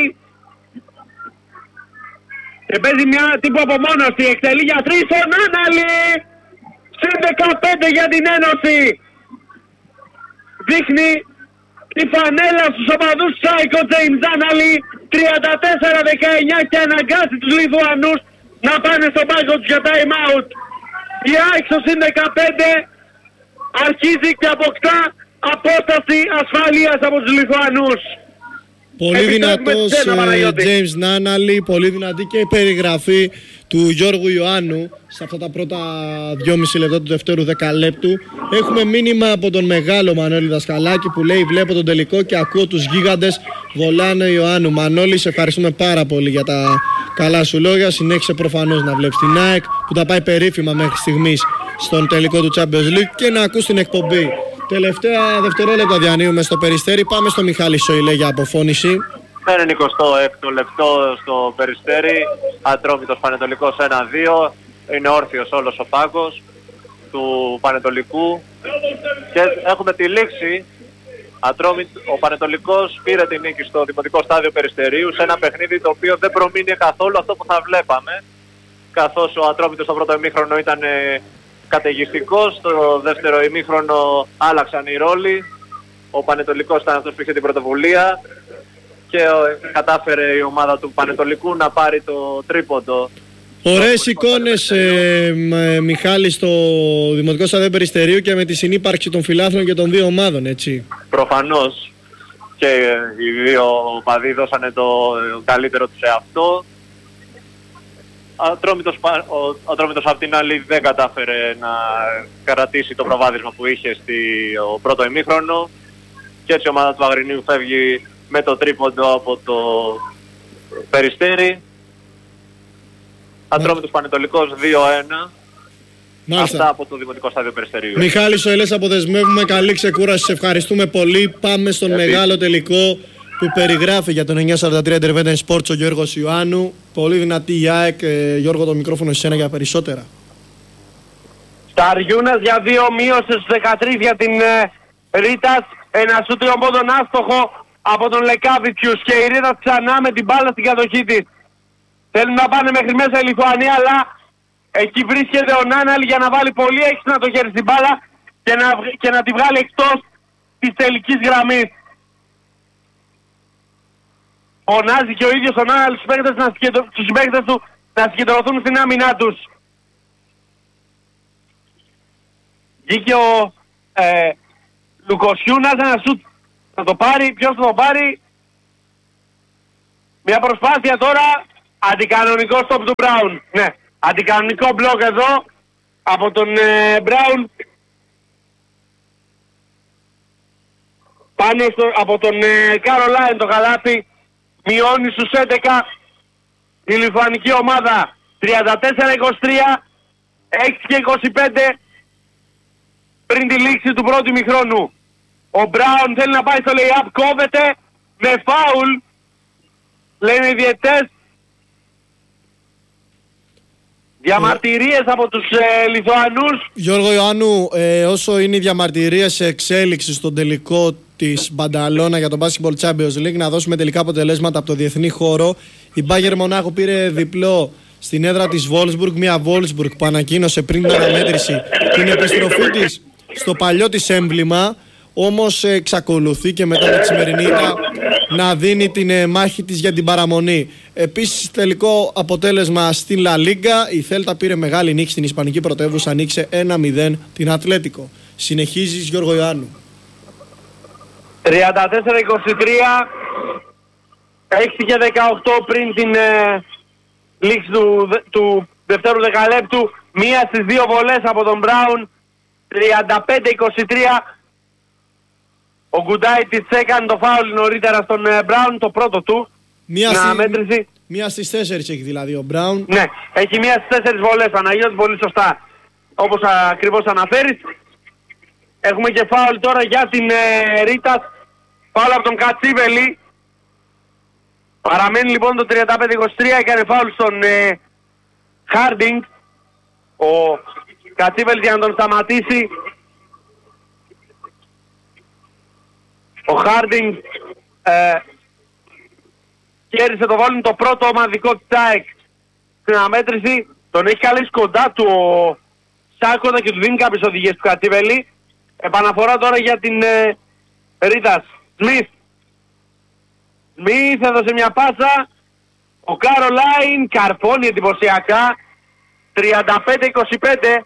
και παίζει μια τύπου απομόνωση. Εκτελεί για 3 ο Νάναλη. Συν 15 για την Ένωση. Δείχνει τη φανέλα στους οπαδούς του ΑΕΚ ο James Νάναλη. 34-19 και αναγκάζει τους Λιθουανούς να πάνε στον πάγκο τους για time out. Η ΑΕΚ στο συν 15 αρχίζει και αποκτά απόσταση ασφαλείας από τους Λιθουανούς. Πολύ δυνατός James Νάναλη, πολύ δυνατή και η περιγραφή του Γιώργου Ιωάννου σε αυτά τα πρώτα 2,5 λεπτά του δεύτερου δεκαλέπτου. Έχουμε μήνυμα από τον μεγάλο Μανώλη Δασκαλάκη που λέει: βλέπω τον τελικό και ακούω τους γίγαντες Βολάνο Ιωάννου. Μανώλη, σε ευχαριστούμε πάρα πολύ για τα καλά σου λόγια. Συνέχισε προφανώς να βλέπεις την ΑΕΚ που τα πάει περίφημα μέχρι στιγμής στον τελικό του Champions League και να ακούς την εκπομπή. Τελευταία δευτερόλεπτα διανύουμε στο Περιστέρι. Πάμε στο Μιχάλη Σοηλέ για αποφώνηση. Είναι 26ο λεπτό στο Περιστέρι. Ατρόμητος Πανετολικός 1-2. Είναι όρθιος όλος ο πάγκος του Πανετολικού. Και έχουμε τη λήξη. Ο Πανετολικός πήρε την νίκη στο Δημοτικό Στάδιο Περιστερίου σε ένα παιχνίδι το οποίο δεν προμείνει καθόλου αυτό που θα βλέπαμε. Καθώς ο Ατρόμητος στο πρώτο ημίχρονο ήταν καταιγιστικός, στο δεύτερο ημίχρονο άλλαξαν οι ρόλοι. Ο Πανετολικός ήταν αυτός που είχε την πρωτοβουλία και κατάφερε η ομάδα του Πανετολικού να πάρει το τρίποντο. Ωραίες εικόνες, Μιχάλη, στο Δημοτικό Στάδιο Περιστερίου και με τη συνύπαρξη των φιλάθλων και των δύο ομάδων, έτσι. Προφανώς και οι δύο οπαδοί δώσανε το καλύτερο τους σε αυτό. Ο Ατρόμητος απ' την άλλη δεν κατάφερε να κρατήσει το προβάδισμα που είχε στο πρώτο ημίχρονο και έτσι η ομάδα του Αγρινίου φεύγει με το τρίποντο από το Περιστέρι. Ατρόμητος Πανετολικός 2-1. Μάλιστα. Αυτά από το Δημοτικό Στάδιο Περιστερίου. Μιχάλη Σοηλές, αποδεσμεύουμε, καλή ξεκούραση, σε ευχαριστούμε πολύ. Πάμε στον μεγάλο τελικό που περιγράφει για τον 943 Intervention Sports ο Γιώργος Ιωάννου. Πολύ δυνατή η ΑΕΚ. Γιώργο, το μικρόφωνο σε σένα για περισσότερα. Σταριούνας για 2, μείωσε στους 13 για την Ρίτας. Ένα σούτ πόντων άστοχο από τον Λεκάβιτσιους και η Ρίτας ξανά με την μπάλα στην κατοχή της. Θέλουν να πάνε μέχρι μέσα η Λιθουανία, αλλά εκεί βρίσκεται ο Νάναλη για να βάλει πολύ έξυπνα το χέρι στην μπάλα και να τη βγάλει εκτός της τελικής γραμμής. Φωνάζει και ο ίδιος ο Νάναλη στους συμπαίκτες του να συγκεντρωθούν στην άμυνά τους. Βγήκε ο Λουκοσιούνας, ένα σουτ Θα το πάρει, ποιος θα το πάρει? Μια προσπάθεια τώρα, αντικανονικό stop του Brown. Ναι, αντικανονικό μπλοκ εδώ από τον Brown. Πάνω από τον Καρολάιν το καλάθι. Μειώνει στους 11 η λιθουανική ομάδα. 34-23, 6-25 πριν τη λήξη του πρώτου ημιχρόνου. Ο Μπράουν θέλει να πάει στο lay-up, κόβεται με φάουλ, λένε οι διαιτητές. Διαμαρτυρίες από τους Λιθουανούς. Γιώργο Ιωάννου, όσο είναι οι διαμαρτυρίες σε εξέλιξη στον τελικό της Μπανταλώνα για το Basketball Champions League, να δώσουμε τελικά αποτελέσματα από το διεθνή χώρο. Η Bayern Μονάχου πήρε διπλό στην έδρα της Wolfsburg, μια Wolfsburg που ανακοίνωσε πριν την αναμέτρηση την επιστροφή της στο παλιό της έμβλημα, όμως εξακολουθεί και μετά τη σημερινή ήττα να δίνει την μάχη της για την παραμονή. Επίσης, τελικό αποτέλεσμα στην La Liga, η Θέλτα πήρε μεγάλη νίκη στην Ισπανική πρωτεύουσα, ανοίξε 1-0 την Ατλέτικο. Συνεχίζεις, Γιώργο Ιωάννου. 34-23, 6 και 18 πριν την λήξη του δευτέρου δεκαλέπτου. Μία στις δύο βολές από τον Μπράουν. 35-23. Ο Γκουντάιτης έκανε το φάουλ νωρίτερα στον Μπράουν, το πρώτο του. Μία στις 4 έχει δηλαδή ο Μπράουν. Ναι, έχει μία στις 4 βολές, Παναγιώτη, πολύ σωστά. Όπως ακριβώς αναφέρεις. Έχουμε και φάουλ τώρα για την Ρίτας. Φάουλ από τον Κατσίβελη. Παραμένει λοιπόν το 35-23, έκανε φάουλ στον Χάρντινγκ. Ο Κατσίβελη για να τον σταματήσει. Ο Χάρντινγκ κέρδισε το βόλιο, το πρώτο ομαδικό της ΑΕΚ στην αναμέτρηση. Τον έχει καλέσει κοντά του ο Σάκοντα και του δίνει κάποιες οδηγίες του Κατσίβελη. Επαναφορά τώρα για την Ρίτας. Σμιθ έδωσε μια πάσα. Ο Καρολάιν καρφώνει εντυπωσιακά. 35-25.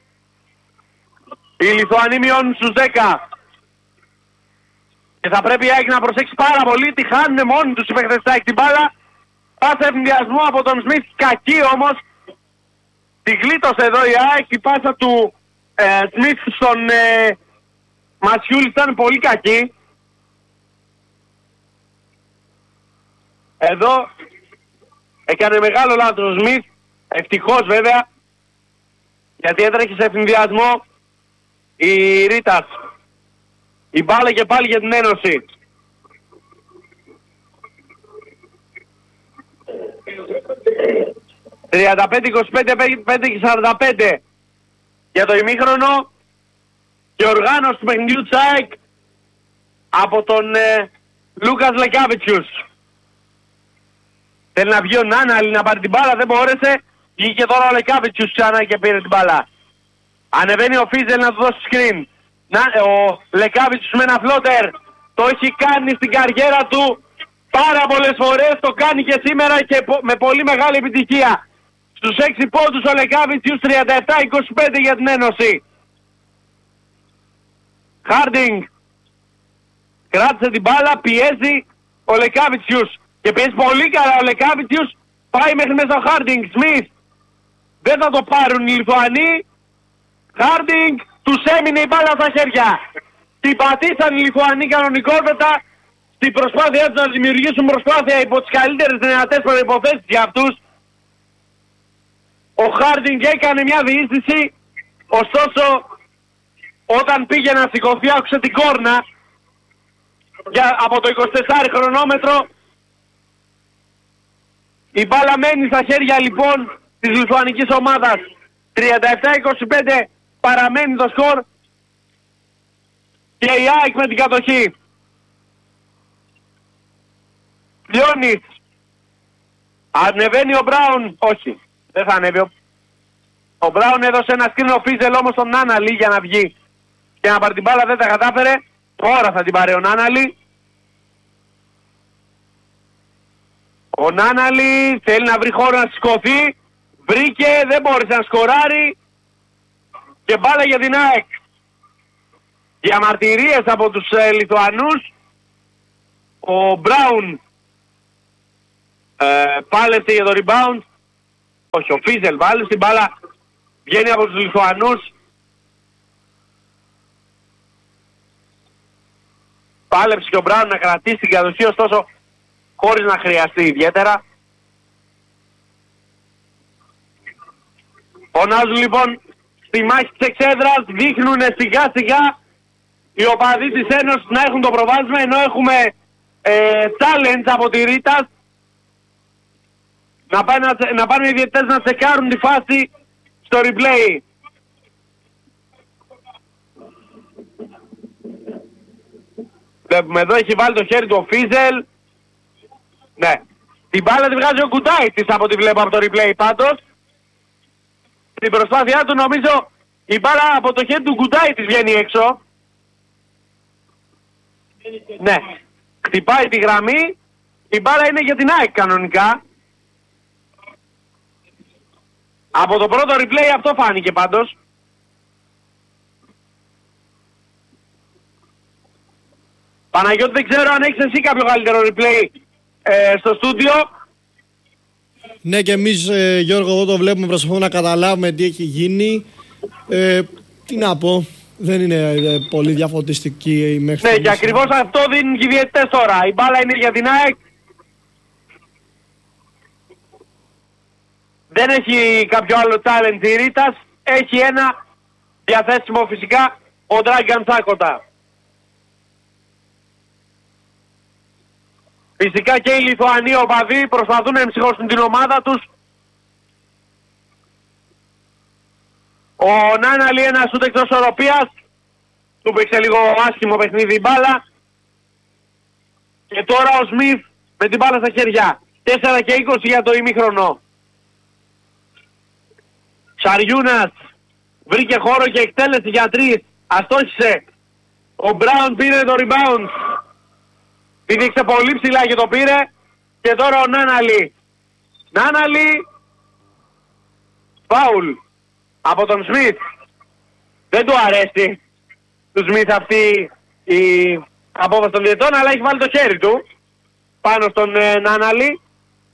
Οι Λιθουανοί μειώνουν στους 10. Και θα πρέπει η ΑΕΚ να προσέξει πάρα πολύ. Τη χάνουν μόνοι τους οι παίκτες της ΑΕΚ την μπάλα. Πάσα ευνηδιασμού από τον Σμιθ. Κακή όμως. Τη γλίτωσε εδώ η ΑΕΚ. Η πάσα του Σμιθ στον Μασιούλη ήταν πολύ κακή. Εδώ έκανε μεγάλο λάθος ο Σμιθ. Ευτυχώς βέβαια, γιατί έτρεχε σε ευνηδιασμό η Ρίτας. Η μπάλα και πάλι για την Ένωση. «35-25, 5-45 για το ημίχρονο και οργάνωση του παιχνιδιού της ΑΕΚ από τον Λούκας Λεκάβιτσιους. Θέλει να βγει ο Νάναλη να πάρει την μπάλα, δεν μπόρεσε. Βγήκε τώρα ο Λεκάβιτσιους ξανά και πήρε την μπάλα. Ανεβαίνει ο Φίζελ να του δώσει screen. Ο Λεκάβιτσιους με ένα φλότερ. Το έχει κάνει στην καριέρα του πάρα πολλές φορές. Το κάνει και σήμερα και με πολύ μεγάλη επιτυχία. Στους 6 πόντους ο Λεκάβιτσιους, 37-25 για την Ένωση. Χάρντινγκ κράτησε την μπάλα, πιέζει ο Λεκάβιτσιους. Και πιέζει πολύ καλά ο Λεκάβιτσιους. Πάει μέχρι μέσα ο Χάρντινγκ. Σμιθ. Δεν θα το πάρουν οι Λιθουανοί. Χάρντινγκ. Τους έμεινε η μπάλα στα χέρια. Την πατήσαν οι Λιθουανοί κανονικότατα. Στην προσπάθειά τους να δημιουργήσουν προσπάθεια υπό τις καλύτερες δυνατές προϋποθέσεις για αυτούς. Ο Χάρντινγκ έκανε μια διείσδυση. Ωστόσο όταν πήγε να σηκωθεί άκουσε την κόρνα από το 24 χρονόμετρο. Η μπάλα μένει στα χέρια λοιπόν της λιθουανικής ομάδας. 37-25 παραμένει το σκορ και η ΑΕΚ με την κατοχή. Λιώνης. Ανεβαίνει ο Μπράουν. Όχι, δεν θα ανέβει. Ο Μπράουν έδωσε ένα σκρίνο ο Φίζελ όμως τον Νάναλη για να βγει και να πάρει την μπάλα, δεν τα κατάφερε. Τώρα θα την πάρει ο Νάναλη. Ο Νάναλη θέλει να βρει χώρο να σηκωθεί. Βρήκε, δεν μπόρεσε να σκοράρει. Και μπάλα για την ΑΕΚ. Διαμαρτυρίες από τους Λιθουανούς. Ο Μπράουν πάλευσε για το rebound. Όχι, ο Φίζελ πάλευσε, την μπάλα βγαίνει από τους Λιθουανούς. Πάλεψε και ο Μπράουν να κρατήσει την κατοχή, ωστόσο χωρίς να χρειαστεί ιδιαίτερα. Φωνάζουν λοιπόν στη μάχη της εξέδρας, δείχνουν σιγά σιγά οι οπαδοί της Ένωσης να έχουν το προβάδισμα, ενώ έχουμε challenge από τη Ρίτας να πάνε οι διαιτητές να τσεκάρουν τη φάση στο replay. Βλέπουμε εδώ έχει βάλει το χέρι του ο Φίζελ. Ναι. Την μπάλα τη βγάζει ο Γκουντάιτης από ό,τι βλέπω από το replay πάντως. Στην προσπάθειά του νομίζω η μπάλα από το χέρι του Γκουντάιτης βγαίνει έξω. Ναι. Χτυπάει τη γραμμή. Η μπάλα είναι για την ΑΕΚ κανονικά. Από το πρώτο replay αυτό φάνηκε πάντως. Παναγιώτη, δεν ξέρω αν έχεις εσύ κάποιο καλύτερο replay στο στούντιο. Ναι, και εμείς Γιώργο, εγώ το βλέπουμε, προσπαθούμε να καταλάβουμε τι έχει γίνει. Τι να πω, δεν είναι πολύ διαφωτιστική μέχρι. Ναι, και ακριβώς αυτό δίνουν και οι διαιτητές τώρα. Η μπάλα είναι για την ΑΕΚ. Δεν έχει κάποιο άλλο challenge η Ρίτας. Έχει ένα διαθέσιμο φυσικά ο Dragan Τσάκοτα. Φυσικά και οι Λιθουανοί οπαδοί προσπαθούν να εμψυχώσουν την ομάδα τους. Ο Νάναλι ένα σούτ εκτός οροπίας. Του παίξε λίγο άσχημο παιχνίδι η μπάλα. Και τώρα ο Σμιθ με την μπάλα στα χέρια. 4 και 20 για το ημίχρονο. Σαριούνας βρήκε χώρο και εκτέλεση για 3. Αστόχησε. Ο Μπράουν πήρε το rebound. Πήδηξε πολύ ψηλά και το πήρε. Και τώρα ο Νάναλι. Νάναλι. Φάουλ από τον Σμιθ. Δεν του αρέσει του Σμιθ αυτή η απόφαση των διαιτών, αλλά έχει βάλει το χέρι του πάνω στον Νάναλι.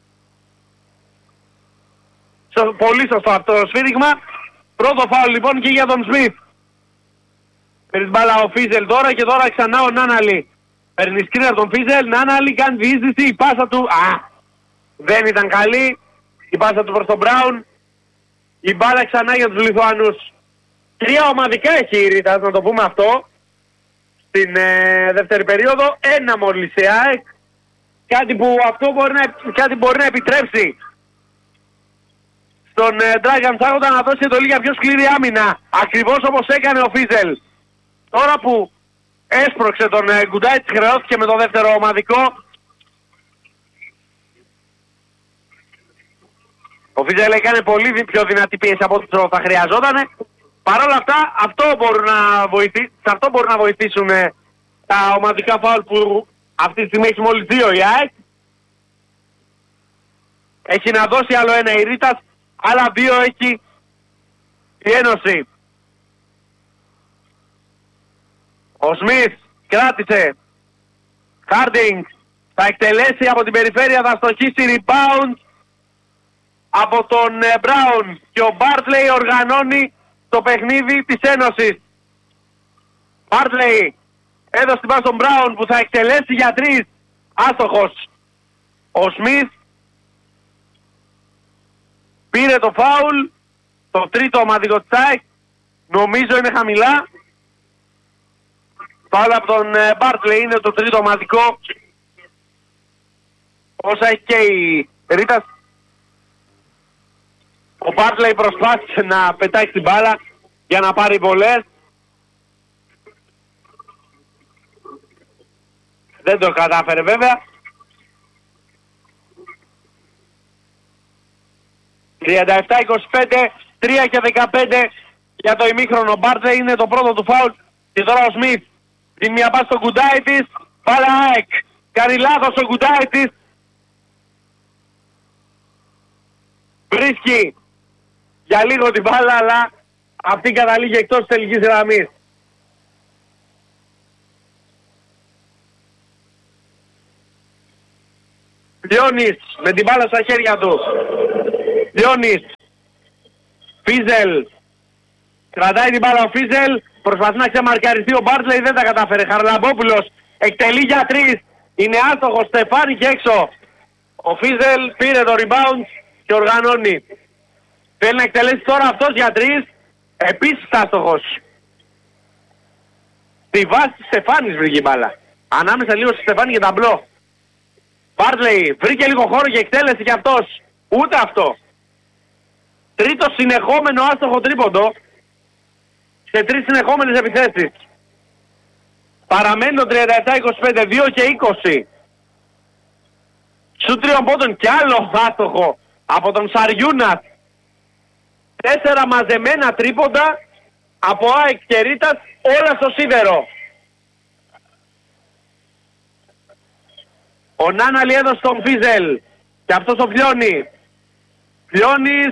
Πολύ σωστό αυτό το σφύριγμα. Πρώτο φάουλ λοιπόν και για τον Σμιθ. Παίρνει μπάλα ο Φίζελ τώρα και τώρα ξανά ο Νάναλι. Παίρνει σκριν από τον Φίζελ, Νάναλι κάνει διείσδυση, η πάσα του, δεν ήταν καλή. Η πάσα του προς τον Μπράουν. Η μπάλα ξανά για τους Λιθουανούς. 3 ομαδικά έχει η Ρίτας, να το πούμε αυτό. Στην δεύτερη περίοδο, 1 μόλις σε ΑΕΚ. Κάτι που αυτό μπορεί να επιτρέψει στον Dragan Τσάκοτα να δώσει εντολή για πιο σκληρή άμυνα. Ακριβώς όπως έκανε ο Φίζελ. Τώρα που έσπρωξε τον Γκουντάιτς, χρεώθηκε με το δεύτερο ομαδικό. Ο Φίζελ έκανε πολύ πιο δυνατή πίεση από ό,τι θα χρειαζόταν. Παρ' όλα αυτά, σε αυτό μπορούν να βοηθήσουν τα ομαδικά φάουλ που αυτή τη στιγμή έχει μόλις 2 η ΑΕΚ. Έχει να δώσει άλλο ένα η Ρίτας, άλλα 2 έχει η Ένωση. Ο Σμιθ κράτησε. Χάρντινγκ θα εκτελέσει από την περιφέρεια, θα στοχίσει rebound από τον Μπράουν. Και ο Μπάρτλεϊ οργανώνει το παιχνίδι της Ένωσης. Μπάρτλεϊ έδωσε την πάση στον Μπράουν που θα εκτελέσει για 3. Άστοχος. Ο Σμιθ πήρε το φάουλ. Το τρίτο ομαδικό τσάικ. Νομίζω είναι χαμηλά. Φάουλ από τον Μπάρτλεϊ είναι το τρίτο ομαδικό. Όσα έχει και η Ρίτας. Ο Μπάρτλεϊ προσπάθησε να πετάξει την μπάλα για να πάρει βολές. Δεν το κατάφερε βέβαια. 37-25, 3 και 15 για το ημίχρονο. Ο Μπάρτλεϊ είναι το πρώτο του φάουλ. Και τώρα ο Σμιθ δίνει μια πάση στον Γκουντάιτης. Πάλα ΑΕΚ. Κάνει λάθος ο Γκουντάιτης. Βρίσκει για λίγο την μπάλα, αλλά αυτή καταλήγει εκτός της τελικής γραμμής. 38-25, 3 και 15 για το ημίχρονο. Μπάρτλεϊ είναι το πρώτο του φάουλ. Και τώρα ο Σμιθ δίνει μια πάση στον Γκουντάιτης. Πάλα ΑΕΚ. Κάνει λάθος ο Γκουντάιτης. Βρίσκει για λίγο την μπάλα, αλλά αυτή καταλήγει εκτός της τελικής γραμμής. 38-25, 3 και 15 Λιώνης με την μπάλα στα χέρια του. Λιώνης. Φίζελ. Κρατάει την μπάλα ο Φίζελ. Προσπαθεί να ξεμαρκαριστεί ο Μπάρτλεϊ, δεν τα κατάφερε. Χαραλαμπόπουλος εκτελεί για 3. Είναι άστοχος, Στεφάνη και έξω. Ο Φίζελ πήρε το rebound και οργανώνει. Θέλει να εκτελέσει τώρα αυτός για 3. Επίσης άστοχος. Στη βάση της Στεφάνης βρήκε η μπάλα. Ανάμεσα λίγο στη Στεφάνη και ταμπλό. Μπάρτλεϊ βρήκε λίγο χώρο και εκτέλεσε και αυτός. Ούτε αυτό. Τρίτο συνεχόμενο άστοχο τρίποντο σε 3 συνεχόμενες επιθέσεις. Παραμένει το 37-25, 2 και 20. Σου 3 πόντων κι άλλο άστοχο από τον Σαριούνας. 4 μαζεμένα τρίποντα από ΑΕΚ και Ρίτας, όλα στο σίδερο. Ο Νάναλι έδωσε τον Φίζελ και αυτός ο Φλιώνης. Φλιώνης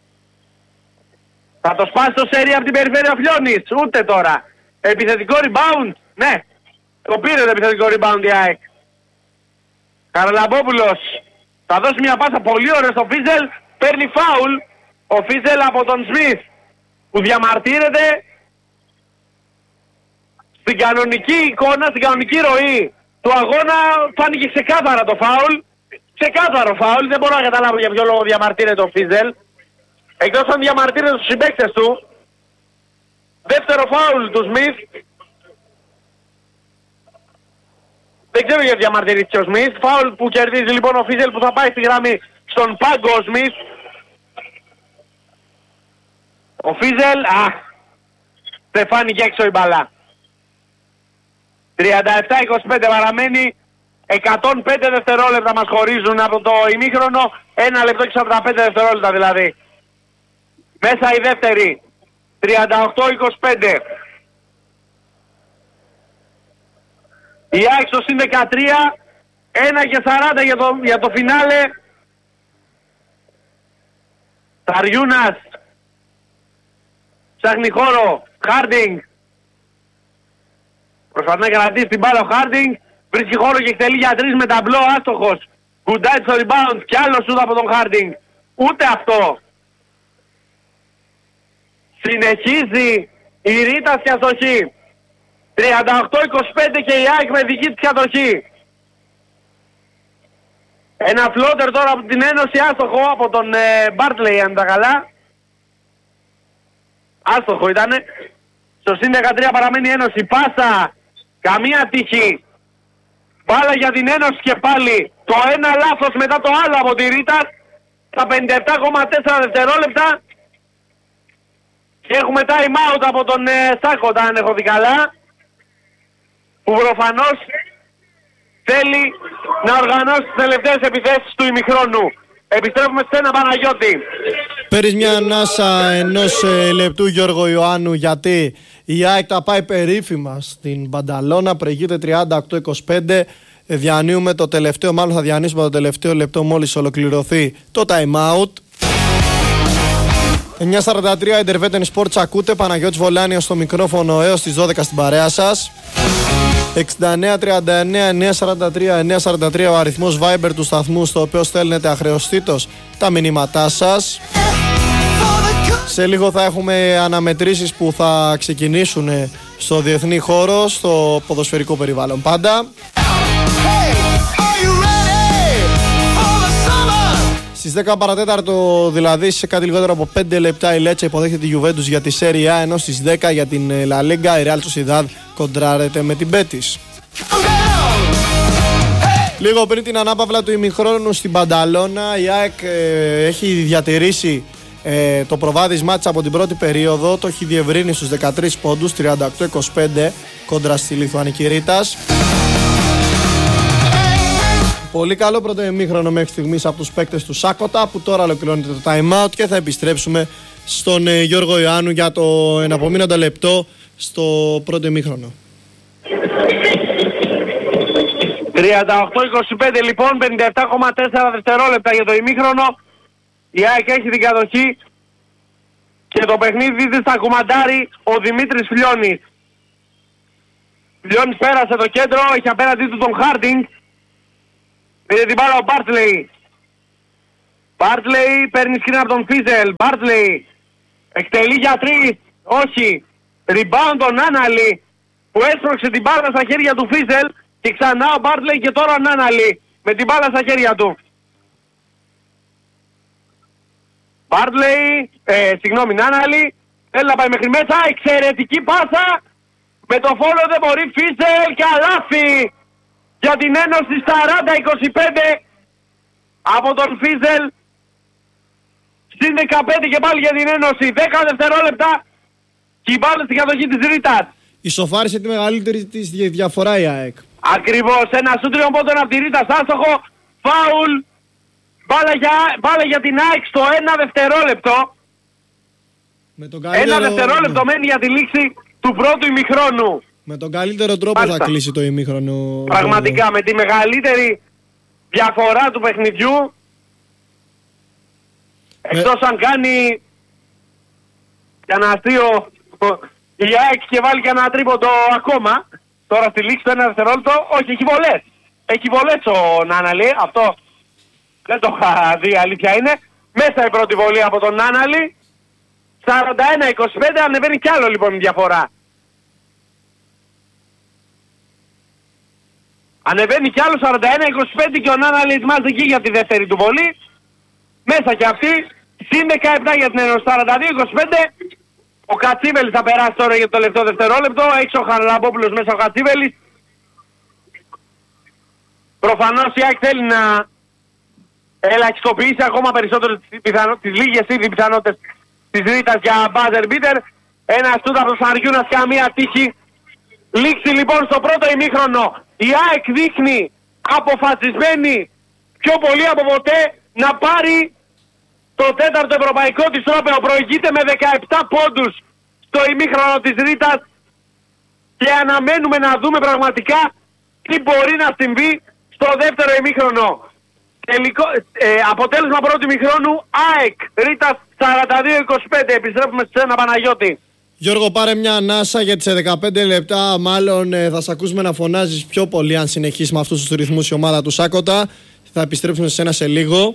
θα το σπάσει το σέρι από την περιφέρεια Φλιώνης. Ούτε τώρα. Επιθετικό rebound. Ναι. Το πήρε το επιθετικό rebound η ΑΕΚ. Καραλαμπόπουλος θα δώσει μια πάσα πολύ ωραία στο Φίζελ. Παίρνει φάουλ ο Φίζελ από τον Σμιθ που διαμαρτύρεται. Στην κανονική εικόνα, στην κανονική ροή του αγώνα φάνηκε ξεκάθαρα το φάουλ. Ξεκάθαρο φάουλ. Δεν μπορώ να καταλάβω για ποιο λόγο διαμαρτύρεται ο Φίζελ. Εκτός αν διαμαρτύρεται στους συμπαίκτες του. Δεύτερο φάουλ του Σμιθ. Δεν ξέρω γιατί διαμαρτυρήθηκε ο Σμιθ. Φάουλ που κερδίζει λοιπόν ο Φίζελ που θα πάει στη γραμμή στον πάγκο ο Σμιθ. Ο Φίζελ, δεν φάνηκε έξω η μπαλά. 37-25 παραμένει. 105 δευτερόλεπτα μας χωρίζουν από το ημίχρονο. 1 λεπτό και 45 δευτερόλεπτα δηλαδή. Μέσα η δεύτερη. 38-25. Η ΑΕΚ στο συν 13. 1 και 40 για το φινάλε. Σαριούνας. Ψάχνει χώρο. Χάρντινγκ. Προσπαθεί να κρατήσει την μπάλα ο Χάρντινγκ. Βρίσκει χώρο και εκτελεί για 3 με ταμπλό, άστοχος. Κουντάει στο rebound κι άλλο σούτ από τον Χάρντινγκ. Ούτε αυτό. Συνεχίζει η Ρίτας και αστοχή. 38-25 και η ΑΕΚ με δική της κατοχή. Ένα φλότερ τώρα από την Ένωση, άστοχο από τον Μπάρτλεϊ αν τα καλά. Άστοχο ήτανε. Στο συν 13 παραμένει η Ένωση. Πάσα. Καμία τύχη. Μπάλα για την Ένωση και πάλι. Το ένα λάθος μετά το άλλο από τη Ρίτας. Στα 57,4 δευτερόλεπτα. Και έχουμε time out από τον Σάκο, αν έχω δει καλά. Που προφανώς θέλει να οργανώσει τις τελευταίες επιθέσεις του ημιχρόνου. Επιστρέφουμε σε ένα Παναγιώτη. Παίρνεις μια ανάσα ενός λεπτού Γιώργο Ιωάννου, γιατί η ΑΕΚ τα πάει περίφημα στην Μπανταλώνα, προηγείται 38-25. Διανύουμε το τελευταίο, μάλλον θα διανύσουμε το τελευταίο λεπτό μόλις ολοκληρωθεί το time out. 9.43 Intervetten Sports ακούτε, Παναγιώτης Βολάνιος στο μικρόφωνο έως τις 12 στην παρέα σας. 6939-943-943 ο αριθμός Viber του σταθμού, στο οποίο στέλνετε αχρεωστήτως τα μηνύματά σας. Σε λίγο θα έχουμε αναμετρήσεις που θα ξεκινήσουν στο διεθνή χώρο, στο ποδοσφαιρικό περιβάλλον πάντα. Στις 10 παρατέταρτο, δηλαδή σε κάτι λιγότερο από 5 λεπτά, η Λέτσα υποδέχεται τη Juventus για τη Serie A, ενώ στις 10 για την La Liga η Real Sociedad κοντράρεται με την Betis. Λίγο πριν την ανάπαυλα του ημιχρόνου στην Μπανταλώνα, η ΑΕΚ έχει διατηρήσει το προβάδισμά της από την πρώτη περίοδο, το έχει διευρύνει στους 13 πόντους, 38-25 κόντρα στη Λιθουανική Ρίτας. Πολύ καλό πρώτο ημίχρονο μέχρι στιγμής από τους παίκτες του Σάκοτα, που τώρα ολοκληρώνεται το time out και θα επιστρέψουμε στον Γιώργο Ιωάννου για το εναπομείνοντα λεπτό στο πρώτο ημίχρονο. 38-25 λοιπόν, 57,4 δευτερόλεπτα για το ημίχρονο. Η ΑΕΚ έχει την κατοχή και το παιχνίδι της θα κουμαντάρει ο Δημήτρης Φλιώνης. Φλιώνης πέρασε το κέντρο, έχει απέναντί του τον Χάρντινγκ. Πήρε την μπάλα ο Μπάρτλεϊ. Μπάρτλεϊ παίρνει σκριν από τον Φίζελ. Μπάρτλεϊ εκτελεί για 3. Όχι. Rebound τον Νάναλι που έσπρωξε την μπάλα στα χέρια του Φίζελ. Και ξανά ο Μπάρτλεϊ και τώρα ο Νάναλι με την μπάλα στα χέρια του. Μπάρτλεϊ, Νάναλι. Θέλει να πάει μέχρι μέσα. Εξαιρετική πάσα. Με το φόλο δεν μπορεί. Φίζελ και αλάφι για την Ένωση. 40-25 από τον Φίζελ. Συν 15 και πάλι για την Ένωση. 10 δευτερόλεπτα και η μπάλα στην κατοχή της Ρήτας. Ισοφάρισε τη μεγαλύτερη της διαφορά η ΑΕΚ. Ακριβώς, ένα σου τριών πόντων από τη Ρίτα άστοχο. Φάουλ. Μπάλα για την ΑΕΚ στο 1 δευτερόλεπτο. Με τον καλύτερο... 1 δευτερόλεπτο μένει για τη λήξη του πρώτου ημιχρόνου. Με τον καλύτερο τρόπο θα κλείσει το ημίχρονο. Πραγματικά, με τη μεγαλύτερη διαφορά του παιχνιδιού. Εκτός αν κάνει ένα αστείο η ΑΕΚ και βάλει και ένα τρίποντο ακόμα. Τώρα στη λήξη του 1 δευτερόλεπτο. Όχι, έχει βολές. Έχει βολές ο Νάναλι. Αυτό δεν το είχα δει, αλήθεια είναι. Μέσα η πρώτη βολή από τον Νάναλι. 41-25, ανεβαίνει κι άλλο λοιπόν η διαφορά. Ανεβαίνει κι άλλο 41-25 και ο Νάναλι ετοιμάζεται εκεί για τη δεύτερη του βολή. Μέσα κι αυτή. Συν 17 για την Ένωση. 42-25. Ο Κατσίβελης θα περάσει τώρα για το τελευταίο δευτερόλεπτο. Έξω ο Χαραλαμπόπουλος, μέσα ο Κατσίβελης. Προφανώς η ΑΕΚ θέλει να ελαχιστοποιήσει ακόμα περισσότερο τις λίγες ήδη πιθανότητες της Ρήτας για buzzer beater. Ένα στούτ από τον Σαριούνας, καμία τύχη. Λήξη λοιπόν στο πρώτο ημίχρονο. Η ΑΕΚ δείχνει αποφασισμένη πιο πολύ από ποτέ να πάρει το τέταρτο ευρωπαϊκό της τρόπαιο. Προηγείται με 17 πόντους στο ημίχρονο της Ρήτας και αναμένουμε να δούμε πραγματικά τι μπορεί να συμβεί στο δεύτερο ημίχρονο. Τελικό, αποτέλεσμα πρώτου ημίχρονου ΑΕΚ Ρήτας 42-25. Επιστρέφουμε σε ένα Παναγιώτη. Γιώργο, πάρε μια ανάσα γιατί σε 15 λεπτά μάλλον θα σε ακούσουμε να φωνάζεις πιο πολύ αν συνεχίσει με αυτούς τους ρυθμούς η ομάδα του Σάκοτα. Θα επιστρέψουμε σε ένα σε λίγο.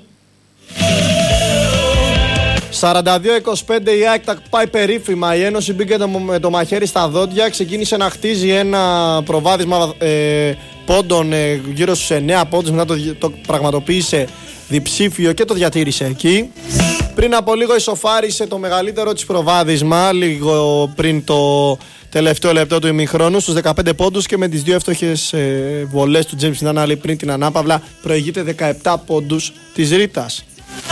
42-25 η ΑΕΚ τα πάει περίφημα. Η Ένωση μπήκε με το μαχαίρι στα δόντια. Ξεκίνησε να χτίζει ένα προβάδισμα πόντων γύρω στους 9 πόντους. Μετά το πραγματοποίησε διψήφιο και το διατήρησε εκεί. Πριν από λίγο ισοφάρισε το μεγαλύτερο της προβάδισμα λίγο πριν το τελευταίο λεπτό του ημιχρόνου στους 15 πόντους και με τις δύο εύστοχες βολές του James Νάναλι πριν την ανάπαυλα προηγείται 17 πόντους της Ρήτας.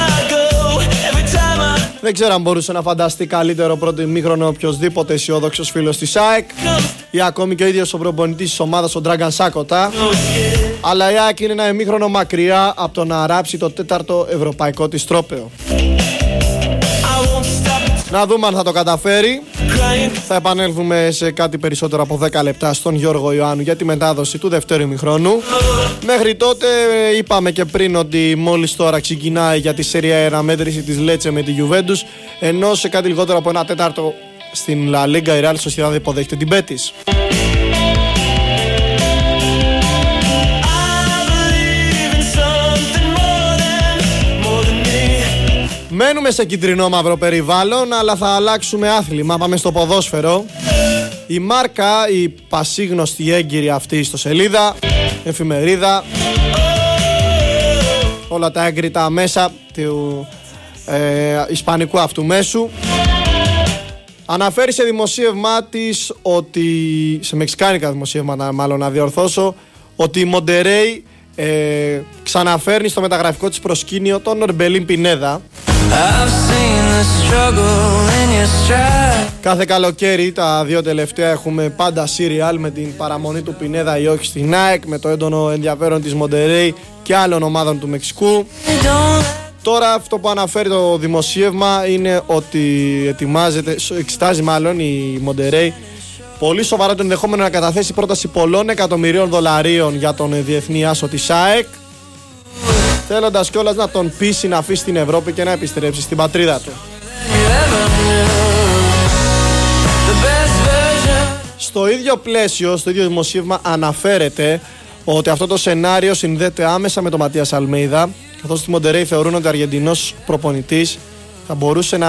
Δεν ξέρω αν μπορούσε να φανταστεί καλύτερο πρώτο ημίχρονο οποιοσδήποτε αισιόδοξος φίλος της ΑΕΚ ή ακόμη και ο ίδιος ο προπονητής της ομάδας, ο Ντράγκαν Σάκοτα. Αλλά η ΑΕΚ είναι ένα ημίχρονο μακριά από το να ράψει το τέταρτο ευρωπαϊκό της τρόπαιο. Να δούμε αν θα το καταφέρει. Θα επανέλθουμε σε κάτι περισσότερο από 10 λεπτά στον Γιώργο Ιωάννου για τη μετάδοση του δευτέρου ημιχρόνου. Μέχρι τότε είπαμε και πριν ότι μόλις τώρα ξεκινάει για τη Σέρια η αναμέτρηση της Λέτσε με τη Γιουβέντους, ενώ σε κάτι λιγότερο από ένα τέταρτο στην Λα Λίγκα η Ρεάλ Σοσιεδάδ υποδέχεται την Μπέτις. Μένουμε σε κίτρινο μαύρο περιβάλλον, αλλά θα αλλάξουμε άθλημα. Πάμε στο ποδόσφαιρο. Η Μάρκα, η πασίγνωστη έγκυρη αυτή στο σελίδα, εφημερίδα, όλα τα έγκριτα μέσα του ισπανικού αυτού μέσου, αναφέρει σε δημοσίευμά της ότι, σε μεξικάνικα δημοσίευματα μάλλον να διορθώσω, ότι η Μοντερέι ξαναφέρνει στο μεταγραφικό της προσκήνιο τον Ορμπελίν Πινέδα. Κάθε καλοκαίρι τα δύο τελευταία έχουμε πάντα σύριαλ με την παραμονή του Πινέδα ή όχι στην ΑΕΚ, με το έντονο ενδιαφέρον της Μοντερέι και άλλων ομάδων του Μεξικού. Τώρα αυτό που αναφέρει το δημοσίευμα είναι ότι εξετάζει μάλλον η Μοντερέι πολύ σοβαρά το ενδεχόμενο να καταθέσει πρόταση πολλών εκατομμυρίων δολαρίων για τον διεθνή άσο της ΑΕΚ, θέλοντας κιόλας να τον πείσει να αφήσει την Ευρώπη και να επιστρέψει στην πατρίδα του. Στο ίδιο πλαίσιο, στο ίδιο δημοσίευμα αναφέρεται ότι αυτό το σενάριο συνδέεται άμεσα με τον Ματίας Αλμέιδα, καθώς στη Μοντερέι θεωρούν ότι ο Αργεντινός προπονητής θα μπορούσε να